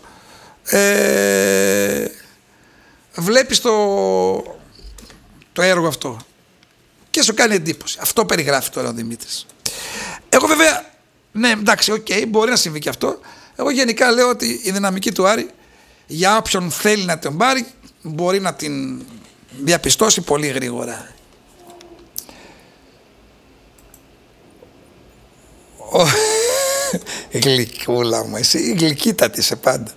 ε, βλέπεις το, το έργο αυτό και σου κάνει εντύπωση. Αυτό περιγράφει τώρα ο Δημήτρης. Εγώ βέβαια, ναι, εντάξει, οκ, okay, μπορεί να συμβεί και αυτό. Εγώ γενικά λέω ότι η δυναμική του Άρη, για όποιον θέλει να τον πάρει, μπορεί να την διαπιστώσει πολύ γρήγορα. Γλυκούλα μου, εσύ η γλυκύτατη είσαι πάντα.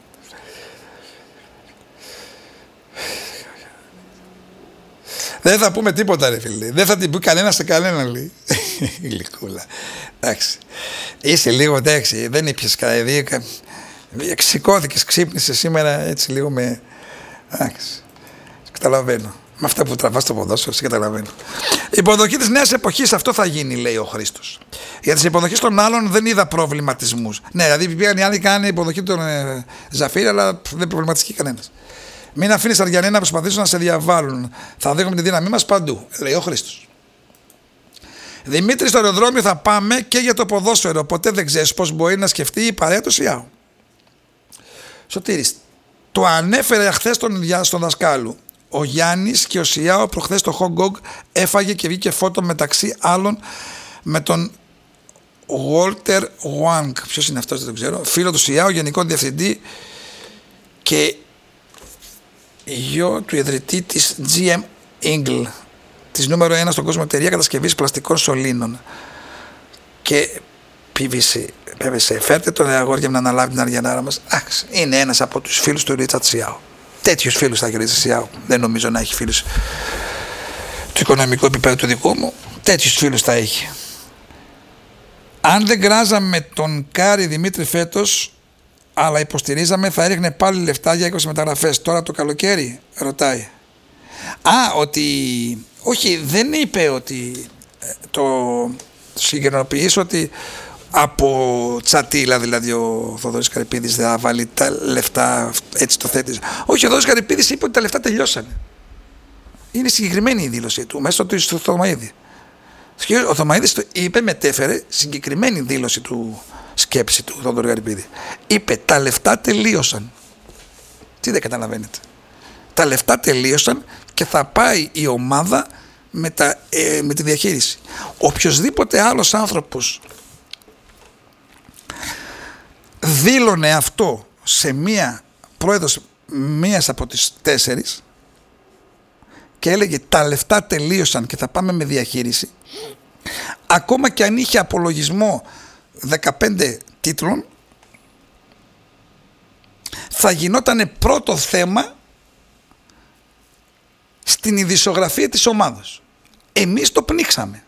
Δεν θα πούμε τίποτα ρε φίλε. Δεν θα την πει κανένα σε κανένα, λέει. Γλυκούλα. Εντάξει. Είσαι λίγο, εντάξει, δεν ήπιες κανένα. Σηκώθηκες, ξύπνησες σήμερα έτσι λίγο με... Εντάξει. Καταλαβαίνω. Με αυτά που τραβάς το ποδόσφαιρο, σε καταλαβαίνω. Η υποδοχή της νέας εποχής, αυτό θα γίνει, λέει ο Χρήστος. Για τις υποδοχές των άλλων δεν είδα προβληματισμούς. Ναι, δηλαδή πήγαν οι άλλοι, κάνανε υποδοχή των ε, Ζαφίρη, αλλά δεν προβληματιστεί κανένας. Μην αφήνεις Αργιανοί να προσπαθήσουν να σε διαβάλουν. Θα δείχνουμε τη δύναμή μας παντού, λέει ο Χρήστος. Δημήτρη, στο αεροδρόμιο θα πάμε και για το ποδόσφαιρο. Ποτέ δεν ξέρεις πώς μπορεί να σκεφτεί η παρέα του ΣΙΑΟ. Σωτήρης, το ανέφερε χθες τον, στον δασκάλου. Ο Γιάννης και ο ΣΙΑΟ προχθές στο Χογκόγκ έφαγε και βγήκε φώτο μεταξύ άλλων με τον Walter Wang. Ποιος είναι αυτός, δεν το ξέρω. Φίλο του ΣΙΑΟ, γενικό διευθυντή και γιο του ιδρυτή της τζι εμ Ingle, της νούμερο ένα στον κόσμο εταιρεία κατασκευής πλαστικών σωλήνων και πι βι σι. πι βι σι. Φέρτε τον αγόρια να αναλάβει την αργιανάρα μας. Άξ, είναι ένας από τους φίλους του Ρίτσαρτ ΣΙΑΟ. Τέτοιους φίλους θα έχει ο Ρίτσαρτ ΣΙΑΟ. Δεν νομίζω να έχει φίλους του οικονομικού επίπεδου του δικού μου. Τέτοιους φίλους θα έχει. Αν δεν γκράζαμε τον Κάρη Δημήτρη φέτος, αλλά υποστηρίζαμε, θα έριχνε πάλι λεφτά για είκοσι μεταγραφές. Τώρα το καλοκαίρι, ρωτάει. Α, ότι... Όχι, δεν είπε ότι... Το, το συγκεκρινοποιήσω ότι από τσατίλα, δηλαδή ο Θοδωρής Καρυπίδης θα βάλει τα λεφτά, έτσι το θέτει. Όχι, ο Θοδωρής Καρυπίδης είπε ότι τα λεφτά τελειώσανε. Είναι συγκεκριμένη η δήλωσή του, μέσω του Θωμαίδη. Ο Θωμαίδης είπε, μετέφερε συγκεκριμένη δήλωση του, σκέψη του Θοδωρή Καρυπίδη. Είπε, τα λεφτά τελείωσαν. Τι δεν καταλαβαίνετε. Τα λεφτά τελείωσαν και θα πάει η ομάδα με, τα, ε, με τη διαχείριση. Οποιοσδήποτε άλλος άνθρωπος δήλωνε αυτό σε μία πρόεδρος μίας από τις τέσσερις και έλεγε τα λεφτά τελείωσαν και θα πάμε με διαχείριση, ακόμα και αν είχε απολογισμό δεκαπέντε τίτλων, θα γινόταν πρώτο θέμα στην ειδησιογραφία της ομάδος. Εμείς το πνίξαμε.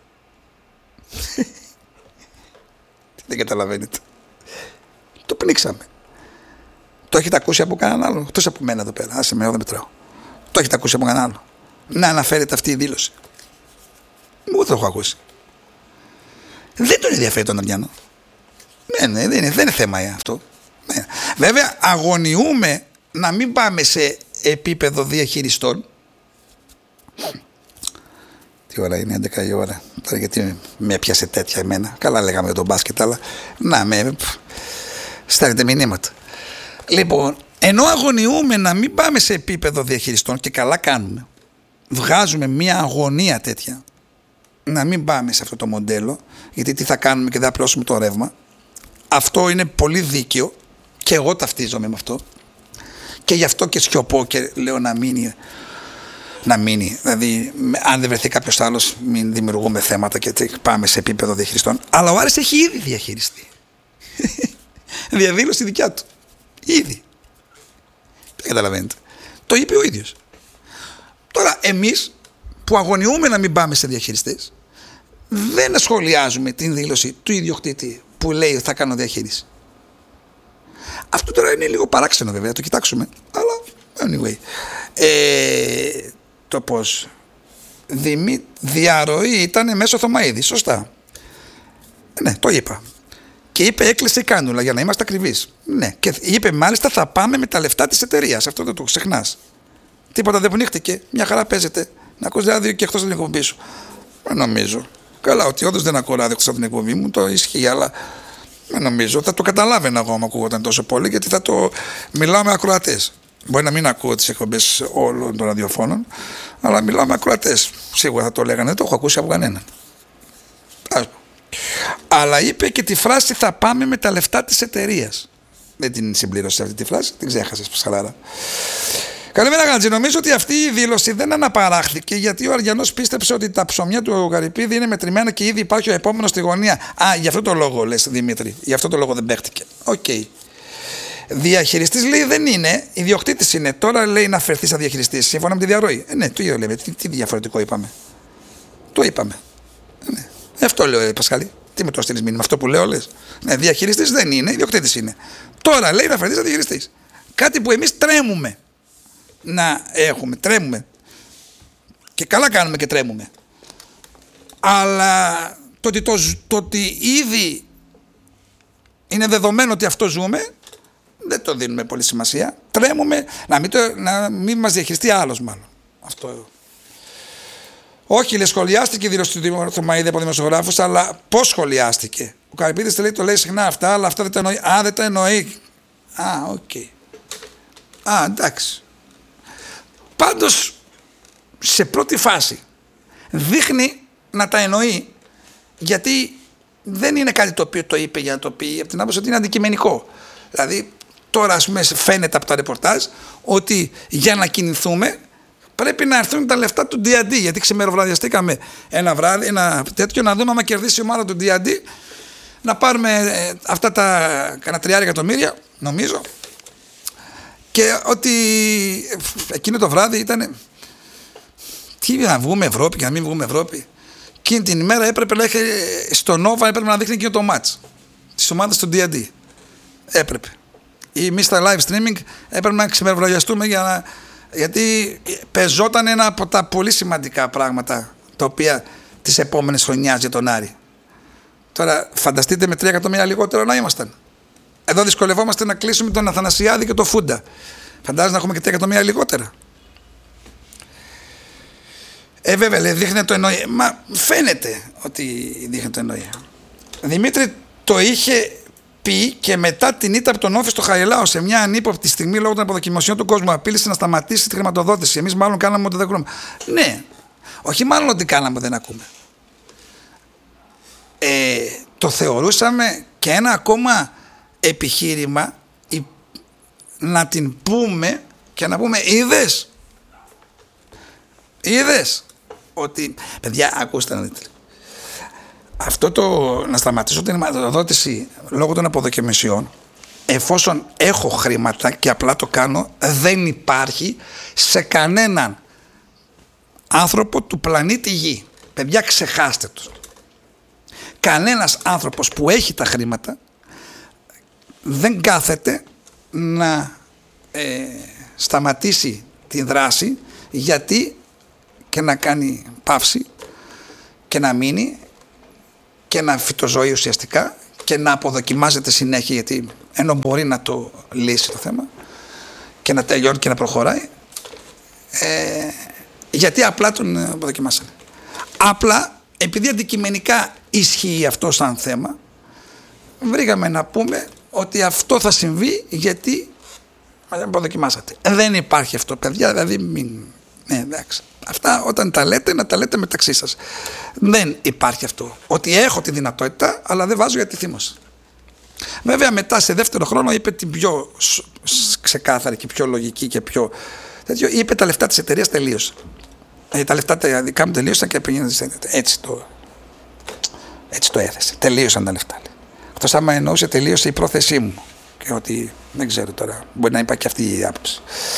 Δεν καταλαβαίνετε. Το πνίξαμε. Το έχετε ακούσει από κανέναν άλλο? Εκτός από μένα εδώ πέρα. Άσε με, εγώ δεν μετράω. Το έχετε ακούσει από κανέναν άλλο να αναφέρεται αυτή η δήλωση? Εγώ το έχω ακούσει. Δεν τον ενδιαφέρει τον Αριανό. Ναι, ναι, δεν είναι, δεν είναι θέμα αυτό. Ναι. Βέβαια, αγωνιούμε να μην πάμε σε επίπεδο διαχειριστών. Τι ώρα είναι? έντεκα η ώρα. Τώρα γιατί με έπιασε τέτοια εμένα? Καλά λέγαμε για τον μπάσκετ, αλλά να με στέλνετε μηνύματα. Λοιπόν, ενώ αγωνιούμε να μην πάμε σε επίπεδο διαχειριστών, και καλά κάνουμε, βγάζουμε μια αγωνία τέτοια να μην πάμε σε αυτό το μοντέλο, γιατί τι θα κάνουμε και δεν θα απλώσουμε το ρεύμα. Αυτό είναι πολύ δίκαιο και εγώ ταυτίζομαι με αυτό, και γι' αυτό και σιωπώ και λέω να μείνει, να μείνει. Δηλαδή, αν δεν βρεθεί κάποιος άλλος, μην δημιουργούμε θέματα και πάμε σε επίπεδο διαχειριστών. Αλλά ο Άρης έχει ήδη διαχειριστεί. Διαδήλωση δικιά του. Ήδη. Δεν καταλαβαίνετε. Το είπε ο ίδιος. Τώρα εμείς που αγωνιούμε να μην πάμε σε διαχειριστές, δεν σχολιάζουμε την δήλωση του ιδιοκτήτη που λέει θα κάνω διαχείριση. Αυτό τώρα είναι λίγο παράξενο βέβαια, το κοιτάξουμε, αλλά anyway. Ε, το πώς Δημή, διαρροή ήταν μέσω Θωμαίδη, σωστά. Ναι, το είπα. Και είπε έκλεισε η κάνουλα για να είμαστε ακριβείς. Ναι, και είπε μάλιστα θα πάμε με τα λεφτά της εταιρείας. Αυτό δεν το ξεχνάς. Τίποτα δεν πνίχτηκε. Μια χαρά παίζεται. Να ακούς ράδιο και εκτός από την εκπομπή σου. Δεν νομίζω. Καλά, ότι όντως δεν ακούω ράδιο εκτός από την εκπομπή μου, το ισχύει, αλλά δεν νομίζω. Θα το καταλάβαινα εγώ άμα ακούγονταν τόσο πολύ, γιατί θα το μιλάω με ακροατές. Μπορεί να μην ακούω τις εκπομπές όλων των ραδιοφώνων, αλλά μιλάω με ακροατές. Σίγουρα θα το λέγανε, δεν το έχω ακούσει από κανέναν. Ας πω. Αλλά είπε και τη φράση θα πάμε με τα λεφτά της εταιρείας. Δεν την συμπλήρωσε αυτή τη φράση, την ξέχασες χαλάρα. Καλημέρα Γαντζή, νομίζω ότι αυτή η δήλωση δεν αναπαράχθηκε, γιατί ο Αριανός πίστεψε ότι τα ψωμιά του Γαρυπίδη είναι μετρημένα και ήδη υπάρχει ο επόμενος στη γωνία. Α, γι' αυτό το λόγο λες Δημήτρη, γι' αυτό το λόγο δεν παίχτηκε. Οκ. Okay. Διαχειριστής λέει δεν είναι, ιδιοκτήτης είναι. Τώρα λέει να φερθεί σαν διαχειριστής, σύμφωνα με τη διαρροή. Ε, ναι, το ίδιο λέμε. Τι, τι διαφορετικό είπαμε? Το είπαμε. Ε, ναι. Αυτό λέω, ε, Πασχάλη. Τι με το στείλεις μήνυμα, αυτό που λέω λες? Ναι, διαχειριστής δεν είναι, ιδιοκτήτης είναι. Τώρα λέει να φερθεί σαν διαχειριστής. Κάτι που εμείς τρέμουμε να έχουμε, τρέμουμε. Και καλά κάνουμε και τρέμουμε. Αλλά το ότι, το, το ότι ήδη είναι δεδομένο ότι αυτό ζούμε, δεν το δίνουμε πολύ σημασία. Τρέμουμε να μην, το, να μην μας διαχειριστεί άλλος μάλλον. Αυτό. Όχι, λέει, σχολιάστηκε η δήλωση του Θωμαίδη από δημοσιογράφους, αλλά πώς σχολιάστηκε? Ο Καρυπίδης λέει, το λέει συχνά αυτά, αλλά αυτά δεν τα εννοεί. Α, δεν τα εννοεί. Α, οκ. Okay. Α, εντάξει. Πάντως, σε πρώτη φάση, δείχνει να τα εννοεί, γιατί δεν είναι κάτι το οποίο το είπε για να το πει, από την άποψη ότι είναι αντικειμενικό. Δηλαδή, τώρα ας πούμε φαίνεται από τα ρεπορτάζ ότι για να κινηθούμε πρέπει να έρθουν τα λεφτά του ντι ντι, γιατί ξημεροβραδιαστήκαμε ένα βράδυ, ένα τέτοιο, να δούμε άμα κερδίσει η ομάδα του ντι ντι, να πάρουμε αυτά τα κανένα τρία εκατομμύρια, νομίζω, και ότι εκείνο το βράδυ ήταν τι, να βγούμε Ευρώπη και να μην βγούμε Ευρώπη. Εκείνη την ημέρα έπρεπε να έχει στο Νόβα, έπρεπε να δείχνει εκείνο το μάτς της ομάδας του ντι ντι. Έπρεπε. Ή εμείς στα live streaming έπρεπε να ξημεροβραγιαστούμε για να... γιατί πεζόταν ένα από τα πολύ σημαντικά πράγματα τα οποία τις επόμενες χρονιάς για τον Άρη. Τώρα φανταστείτε με τρία εκατομμύρια λιγότερο να ήμασταν. Εδώ δυσκολευόμαστε να κλείσουμε τον Αθανασιάδη και τον Φούντα. Φαντάζομαι να έχουμε και τρία εκατομμύρια λιγότερα. Ε, βέβαια, λέει, δείχνει το εννοεί. Μα φαίνεται ότι δείχνει το εννοεί. Δημήτρη, το είχε πει και μετά την ήττα από τον Όφη στο Χαριλάο σε μια ανύποπτη στιγμή λόγω των αποδοκιμασιών του κόσμου. Απείλησε να σταματήσει τη χρηματοδότηση. Εμείς μάλλον κάναμε ότι δεν ακούμε. Ναι, όχι μάλλον ότι κάναμε ότι δεν ακούμε. Ε, το θεωρούσαμε και ένα ακόμα επιχείρημα να την πούμε και να πούμε είδες είδες ότι παιδιά ακούστε να δείτε, αυτό το να σταματήσω την χρηματοδότηση λόγω των αποδοκιμασιών, εφόσον έχω χρήματα και απλά το κάνω, δεν υπάρχει σε κανέναν άνθρωπο του πλανήτη Γη. Παιδιά, ξεχάστε το. Κανένας άνθρωπος που έχει τα χρήματα δεν κάθεται να ε, σταματήσει τη δράση, γιατί και να κάνει παύση και να μείνει και να φυτοζωεί ουσιαστικά και να αποδοκιμάζεται συνέχεια, γιατί ενώ μπορεί να το λύσει το θέμα και να τελειώνει και να προχωράει, ε, γιατί απλά τον αποδοκιμάσανε. Απλά επειδή αντικειμενικά ισχύει αυτό σαν θέμα, βρήκαμε να πούμε ότι αυτό θα συμβεί γιατί αποδοκιμάσατε. Δεν υπάρχει αυτό, παιδιά, δηλαδή μην... Ναι, εντάξει. Αυτά όταν τα λέτε, να τα λέτε μεταξύ σας. Δεν υπάρχει αυτό. Ότι έχω τη δυνατότητα, αλλά δεν βάζω γιατί θύμωσα. Βέβαια, μετά σε δεύτερο χρόνο είπε την πιο ξεκάθαρη και πιο λογική και πιο τέτοιο. Είπε τα λεφτά της εταιρείας τελείωσαν. Ε, τα λεφτά τα δικά μου τελείωσαν και πήγαινε έτσι το, έτσι το έθεσε. Τελείωσαν τα λεφτά. Εκτός άμα εννοούσε τελείωσε η πρόθεσή μου. Και ότι δεν ξέρω τώρα, μπορεί να είπα και αυτή η άποψη.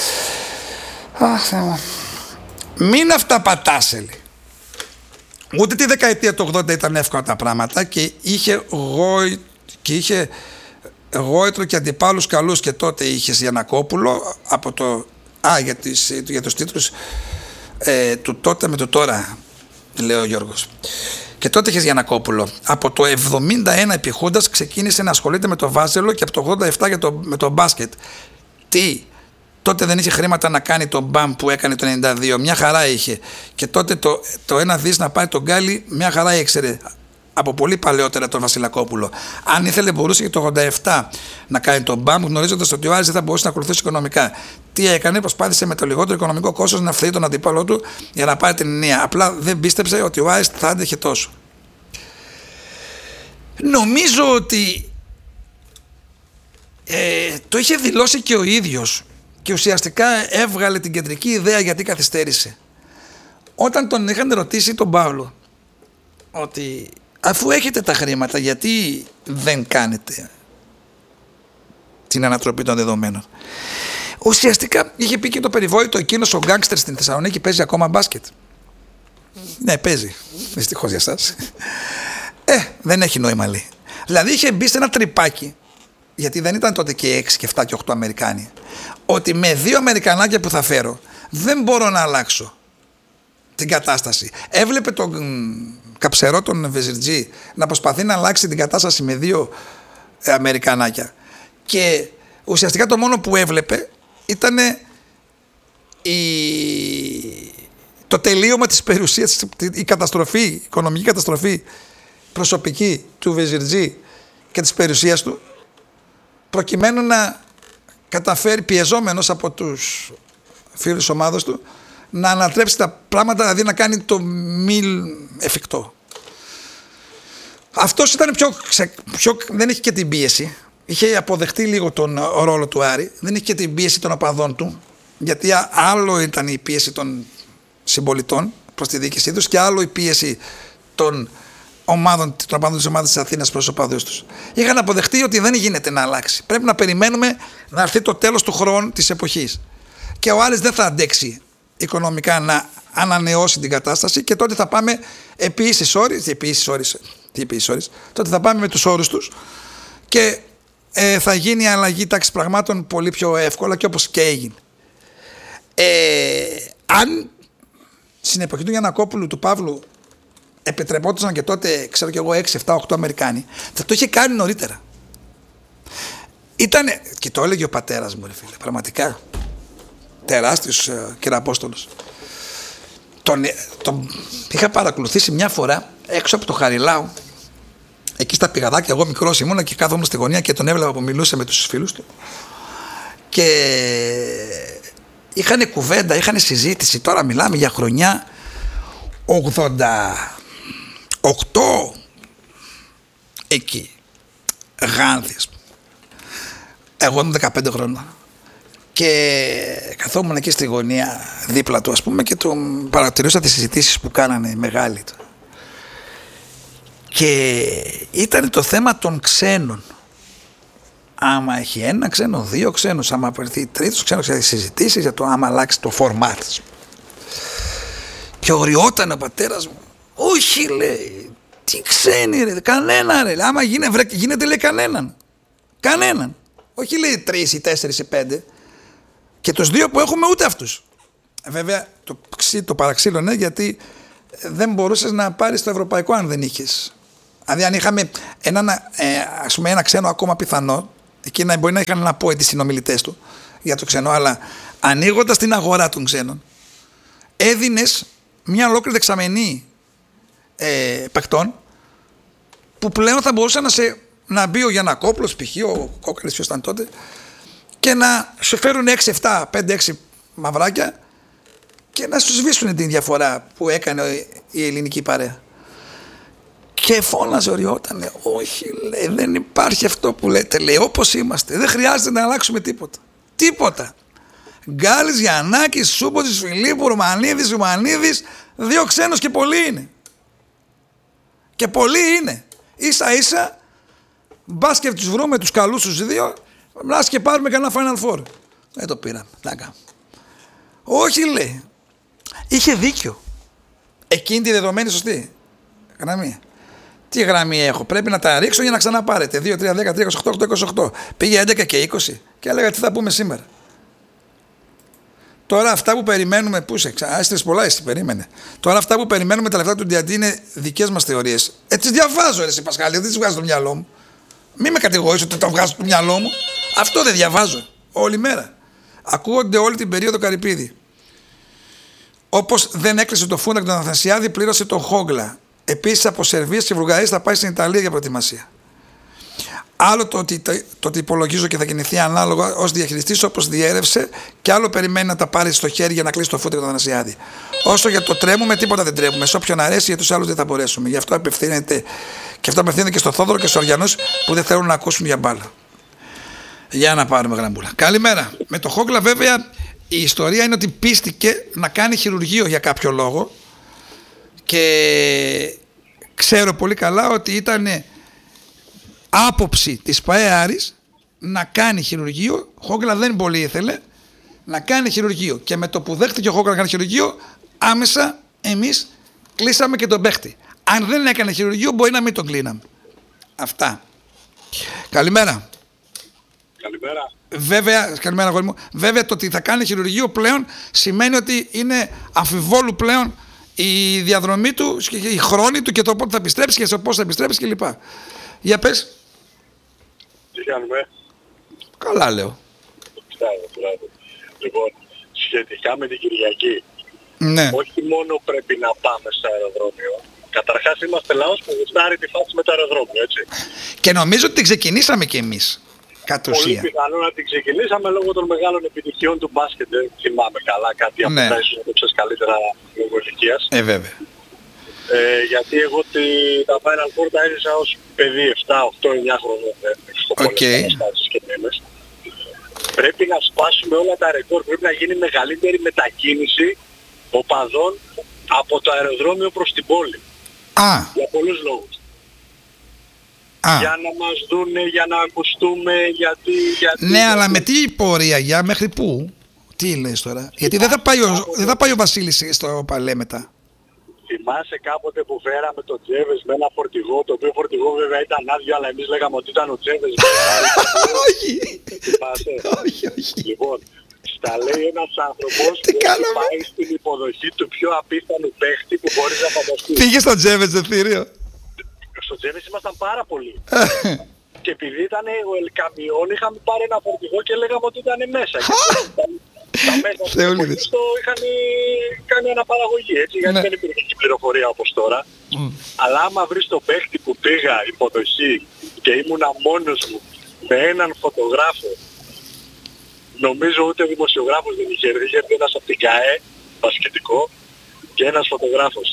Αχ, Θεέ μου. Μην αυταπατάσαι. Ούτε τη δεκαετία του ογδόντα ήταν εύκολα τα πράγματα και είχε, γόη, και είχε γόητρο και αντιπάλους καλούς, και τότε είχες Γιαννακόπουλο από το... Α, για, τις, για τους τίτλους ε, του τότε με το τώρα, λέει ο Γιώργος. Και τότε είχες Γιαννακόπουλο. Από το εβδομήντα ένα επί Χούντας ξεκίνησε να ασχολείται με το Βάζελο και από το ογδόντα επτά για το, με το μπάσκετ. Τι... Τότε δεν είχε χρήματα να κάνει το μπαμ που έκανε το ενενήντα δύο. Μια χαρά είχε. Και τότε το, το ένα δις να πάρει τον Γκάλι, μια χαρά ήξερε. Από πολύ παλαιότερα τον Βασιλακόπουλο. Αν ήθελε, μπορούσε και το ογδόντα επτά να κάνει το μπαμ, γνωρίζοντας ότι ο Άρης δεν θα μπορούσε να ακολουθήσει οικονομικά. Τι έκανε, προσπάθησε με το λιγότερο οικονομικό κόστος να φθείει τον αντίπαλό του για να πάρει την ενία. Απλά δεν πίστεψε ότι ο Άρης θα άντεχε τόσο. Νομίζω ότι ε, το είχε δηλώσει και ο ίδιος. Και ουσιαστικά έβγαλε την κεντρική ιδέα γιατί καθυστέρησε. Όταν τον είχαν ρωτήσει τον Παύλο ότι αφού έχετε τα χρήματα, γιατί δεν κάνετε την ανατροπή των δεδομένων. Ουσιαστικά είχε πει και το περιβόητο, εκείνος ο γκάγκστερ στην Θεσσαλονίκη παίζει ακόμα μπάσκετ. Ναι, παίζει. Δυστυχώς για εσάς. Ε, δεν έχει νόημα, λέει. Δηλαδή είχε μπει σε ένα τρυπάκι, γιατί δεν ήταν τότε και έξι και επτά και οκτώ Αμερικάνοι, ότι με δύο Αμερικανάκια που θα φέρω δεν μπορώ να αλλάξω την κατάσταση. Έβλεπε τον καψερό τον Βεζιρτζή να προσπαθεί να αλλάξει την κατάσταση με δύο Αμερικανάκια, και ουσιαστικά το μόνο που έβλεπε ήταν η... το τελείωμα της περιουσίας, η καταστροφή, η οικονομική καταστροφή προσωπική του Βεζιρτζή και της περιουσίας του, προκειμένου να καταφέρει, πιεζόμενος από τους φίλους της ομάδας του, να ανατρέψει τα πράγματα, δηλαδή να κάνει το μη εφικτό. Αυτός ήταν πιο, πιο... δεν είχε και την πίεση. Είχε αποδεχτεί λίγο τον ρόλο του Άρη. Δεν είχε και την πίεση των οπαδών του, γιατί άλλο ήταν η πίεση των συμπολιτών προς τη διοίκησή τους και άλλο η πίεση των ομάδων, των οπαδών της ομάδας της Αθήνας προς τους οπαδούς τους. Είχαν αποδεχτεί ότι δεν γίνεται να αλλάξει. Πρέπει να περιμένουμε να έρθει το τέλος του χρόνου της εποχής. Και ο Άρης δεν θα αντέξει οικονομικά να ανανεώσει την κατάσταση, και τότε θα πάμε επί ίσης όρης, επί ίσης όρης, τι επί ίσης όρης, τότε θα πάμε με τους όρους τους και ε, θα γίνει η αλλαγή τάξης πραγμάτων πολύ πιο εύκολα, και όπως και έγινε. Ε, αν στην εποχή του Γιαννακόπουλου, του Παύλου, επιτρεπόντουσαν και τότε, ξέρω κι εγώ, έξι, επτά, οκτώ Αμερικάνοι, θα το είχε κάνει νωρίτερα. Ήτανε, και το έλεγε ο πατέρας μου, ρε φίλε, πραγματικά τεράστιος ε, κυραπόστολος. Τον, τον είχα παρακολουθήσει μια φορά έξω από το Χαριλάου, εκεί στα πηγαδάκια. Εγώ μικρός ήμουνα και κάθομαι στη γωνία και τον έβλεπα που μιλούσε με τους φίλους του, και είχανε κουβέντα, είχανε συζήτηση. Τώρα μιλάμε για χρονιά ογδόντα οκτώ, εκεί Γάνθης. Εγώ ήμουν δεκαπέντε χρονών και καθόμουν εκεί στη γωνία δίπλα του, ας πούμε, και τον παρατηρούσα τις συζητήσεις που κάνανε οι μεγάλοι του. Και ήταν το θέμα των ξένων. Άμα έχει ένα ξένο, δύο ξένους, άμα απορριφθεί τρίτος ξένος, για τις συζητήσεις για το άμα αλλάξει το format. Και οριόταν ο πατέρας μου. Όχι, λέει, τι ξένοι ρε, κανένα ρε. Άμα γίνεται, βρε, γίνεται λέει κανέναν. Κανέναν. Όχι λέει τρεις ή τέσσερις ή πέντε. Και τους δύο που έχουμε ούτε αυτούς. Βέβαια το, το παραξύλωνε γιατί δεν μπορούσες να πάρεις το ευρωπαϊκό αν δεν είχες. Δηλαδή αν είχαμε έναν, ε, ας πούμε, ένα ξένο ακόμα πιθανό, εκεί να μπορεί να είχαν να πω οι συνομιλητές του για το ξένο, αλλά ανοίγοντας την αγορά των ξένων, έδινες μια ολόκληρη δεξαμενή ε, παικτών που πλέον θα μπορούσε να, σε, να μπει ο Γιαννακόπουλος, π.χ. ο Κόκαλης ποιος ήταν τότε, και να σου φέρουν έξι, επτά, πέντε, έξι μαυράκια και να σου σβήσουν την διαφορά που έκανε η ελληνική παρέα. Και φώναζε, οριότανε, όχι, λέει, δεν υπάρχει αυτό που λέτε, λέει, όπως είμαστε, δεν χρειάζεται να αλλάξουμε τίποτα. Τίποτα. Γκάλης, Γιαννάκης, Σούμποτης, Φιλίππου, Ρουμανίδης, Ρουμανίδης, δύο ξένους και πολλοί είναι. Και πολλοί είναι. Ίσα ίσα, μπας και τους βρούμε τους καλούς τους δύο, μπας και πάρουμε κανένα Final Four. Δεν το πήραμε, πλάκα. Όχι, λέει. Είχε δίκιο. Εκείνη τη δεδομένη σωστή γραμμή. Τι γραμμή έχω, πρέπει να τα ρίξω για να ξαναπάρετε. δύο, τρία, δέκα, τρία, είκοσι οκτώ, είκοσι οκτώ. Πήγε έντεκα και είκοσι και έλεγα τι θα πούμε σήμερα. Τώρα αυτά που περιμένουμε, πού είσαι, άστρες πολλά εσύ, περίμενε. Τώρα αυτά που περιμένουμε τα λεφτά του Ντιαντή είναι δικές μας θεωρίες. Ε, τις διαβάζω ρε εσύ Πασχάλη, δεν τις βγάζω στο μυαλό μου. Μην με κατηγορείς ότι τα βγάζω στο μυαλό μου. Αυτό δεν διαβάζω όλη μέρα. Ακούγονται όλη την περίοδο Καρυπίδη. Όπως δεν έκλεισε το Φούνακ τον Αθανασιάδη, πλήρωσε το Χόγκλα. Επίσης από Σερβίας και Βουλγαρίας θα πάει στην Ιταλία για προετοιμασία. Άλλο το ότι, το, το ότι υπολογίζω και θα κινηθεί ανάλογα ως διαχειριστής όπως διέρευσε, και άλλο περιμένει να τα πάρει στο χέρι για να κλείσει το φούτρι τον Αθανασιάδη. Όσο για το τρέμουμε, τίποτα δεν τρέμουμε. Σε όποιον αρέσει, για τους άλλους δεν θα μπορέσουμε. Γι' αυτό απευθύνεται και αυτό απευθύνεται και στο Θόδωρο και στους Οριανούς που δεν θέλουν να ακούσουν για μπάλα. Για να πάρουμε γραμμούλα. Καλημέρα. Με το Χόγκλα, βέβαια, η ιστορία είναι ότι πίστηκε να κάνει χειρουργείο για κάποιο λόγο. Και ξέρω πολύ καλά ότι ήταν άποψη της ΠΑΕ Άρης να κάνει χειρουργείο. Χόγκλα δεν πολύ ήθελε να κάνει χειρουργείο. Και με το που δέχτηκε ο Χόγκλα να κάνει χειρουργείο, άμεσα εμείς κλείσαμε και τον παίχτη. Αν δεν έκανε χειρουργείο, μπορεί να μην τον κλείναμε. Αυτά. Καλημέρα. Καλημέρα. Βέβαια, καλημέρα αγόρι μου. Βέβαια το ότι θα κάνει χειρουργείο πλέον σημαίνει ότι είναι αμφιβόλου πλέον η διαδρομή του, η χρόνη του και το πότε θα επιστρέψει και σε πώς θα επιστρέψει κλπ. Για πες. Τι κάνουμε. Καλά λέω. Λοιπόν, σχετικά με την Κυριακή, ναι. Όχι μόνο πρέπει να πάμε στο αεροδρόμιο. Καταρχάς είμαστε λαός που γουστάρει τη φάση με το αεροδρόμιο, έτσι. Και νομίζω ότι την ξεκινήσαμε κι εμείς. Κατ' ουσία. Πολύ πιθανό να την ξεκινήσαμε λόγω των μεγάλων επιτυχιών του μπάσκετ. Δεν θυμάμαι καλά κάτι από ναι. τα ίσως να το ξέρεις καλύτερα λόγω ηλικίας. Ε, βέβαια. Ε, γιατί εγώ τη, τα Final Four τα έζησα ως παιδί επτά, οκτώ, εννιά χρονών. Στο okay. και πρέπει να σπάσουμε όλα τα ρεκόρ. Πρέπει να γίνει μεγαλύτερη μετακίνηση οπαδών από το αεροδρόμιο προς την πόλη. Α. Για πολλούς λόγους. Α. Για να μας δούνε, για να ακουστούμε, γιατί... γιατί ναι, γιατί... αλλά με τι πορεία, για μέχρι πού, τι λες τώρα, γιατί δεν θα πάει ο, δεν θα πάει ο Βασίλης στο Παλέ μετά. Θυμάσαι κάποτε που φέραμε τον Τζέβες με ένα φορτηγό, το οποίο φορτηγό βέβαια ήταν άδειο, αλλά εμείς λέγαμε ότι ήταν ο Τζέβες. Όχι. Θυμάσαι. Όχι, όχι. Λοιπόν, στα λέει ένας άνθρωπος που έχει πάει στην υποδοχή του πιο απίθανου παίχτη που μπορείς να φανταστείς. Πήγε στο Τζέβες, Ζεφύριο. Στο Τζέβες ήμασταν πάρα πολλοί. Και επειδή ήταν ο Ελκαμιόν, είχαμε πάρει ένα φορτηγό και λέγαμε ότι ήταν μέσα. Τα μέσα στο είχαν κάνει αναπαραγωγή, έτσι, γιατί ναι. δεν υπήρχε και πληροφορία όπως τώρα. Mm. Αλλά άμα βρεις το παίχτη που πήγα υποδοχή και ήμουνα μόνος μου με έναν φωτογράφο, νομίζω ούτε δημοσιογράφος δεν είχε έρθει, είχε έρθει ένας από την ΚΑΕ, μπασκετικό, και ένας φωτογράφος.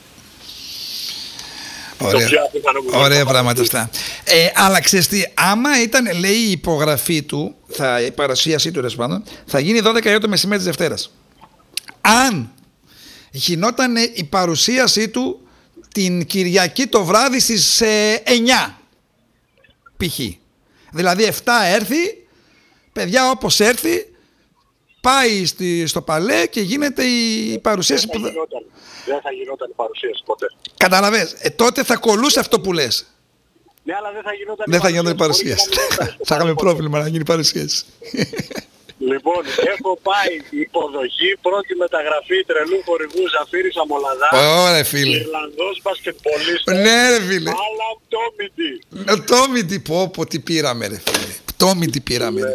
Ωραία, ωραία πράγματα αυτά. Ε, αλλά ξέρεις τι, άμα ήταν, λέει, η υπογραφή του, θα, η παρουσίασή του, πάντων, θα γίνει δώδεκα η ώρα το μεσημέρι της Δευτέρας. Αν γινόταν η παρουσίασή του την Κυριακή το βράδυ στις ε, εννιά π.χ. Δηλαδή εφτά έρθει, παιδιά, όπως έρθει, πάει στη, στο Παλέ και γίνεται η παρουσίαση δεν που... Θα γινόταν, δεν θα γινόταν η παρουσίαση ποτέ. Καταλαβες, ε, τότε θα κολούσε αυτό που λες. Ναι, αλλά δεν θα γινόταν δεν η θα γινόταν η παρουσίαση. παρουσίαση. Θα είχαμε πρόβλημα να γίνει η παρουσίαση. Λοιπόν, έχω πάει υποδοχή, πρώτη μεταγραφή τρελού χορηγού Ζαφύρη Αμολαδά. Ωραία, φίλε. Ιρλανδός μπασκετμπολίστα. Ναι, ρε φίλε. Άλαμ Τόμιντι. Τόμιντι, πω, πω, τι πήραμε, ρε φίλε. Τόμιντι πήραμε, ρε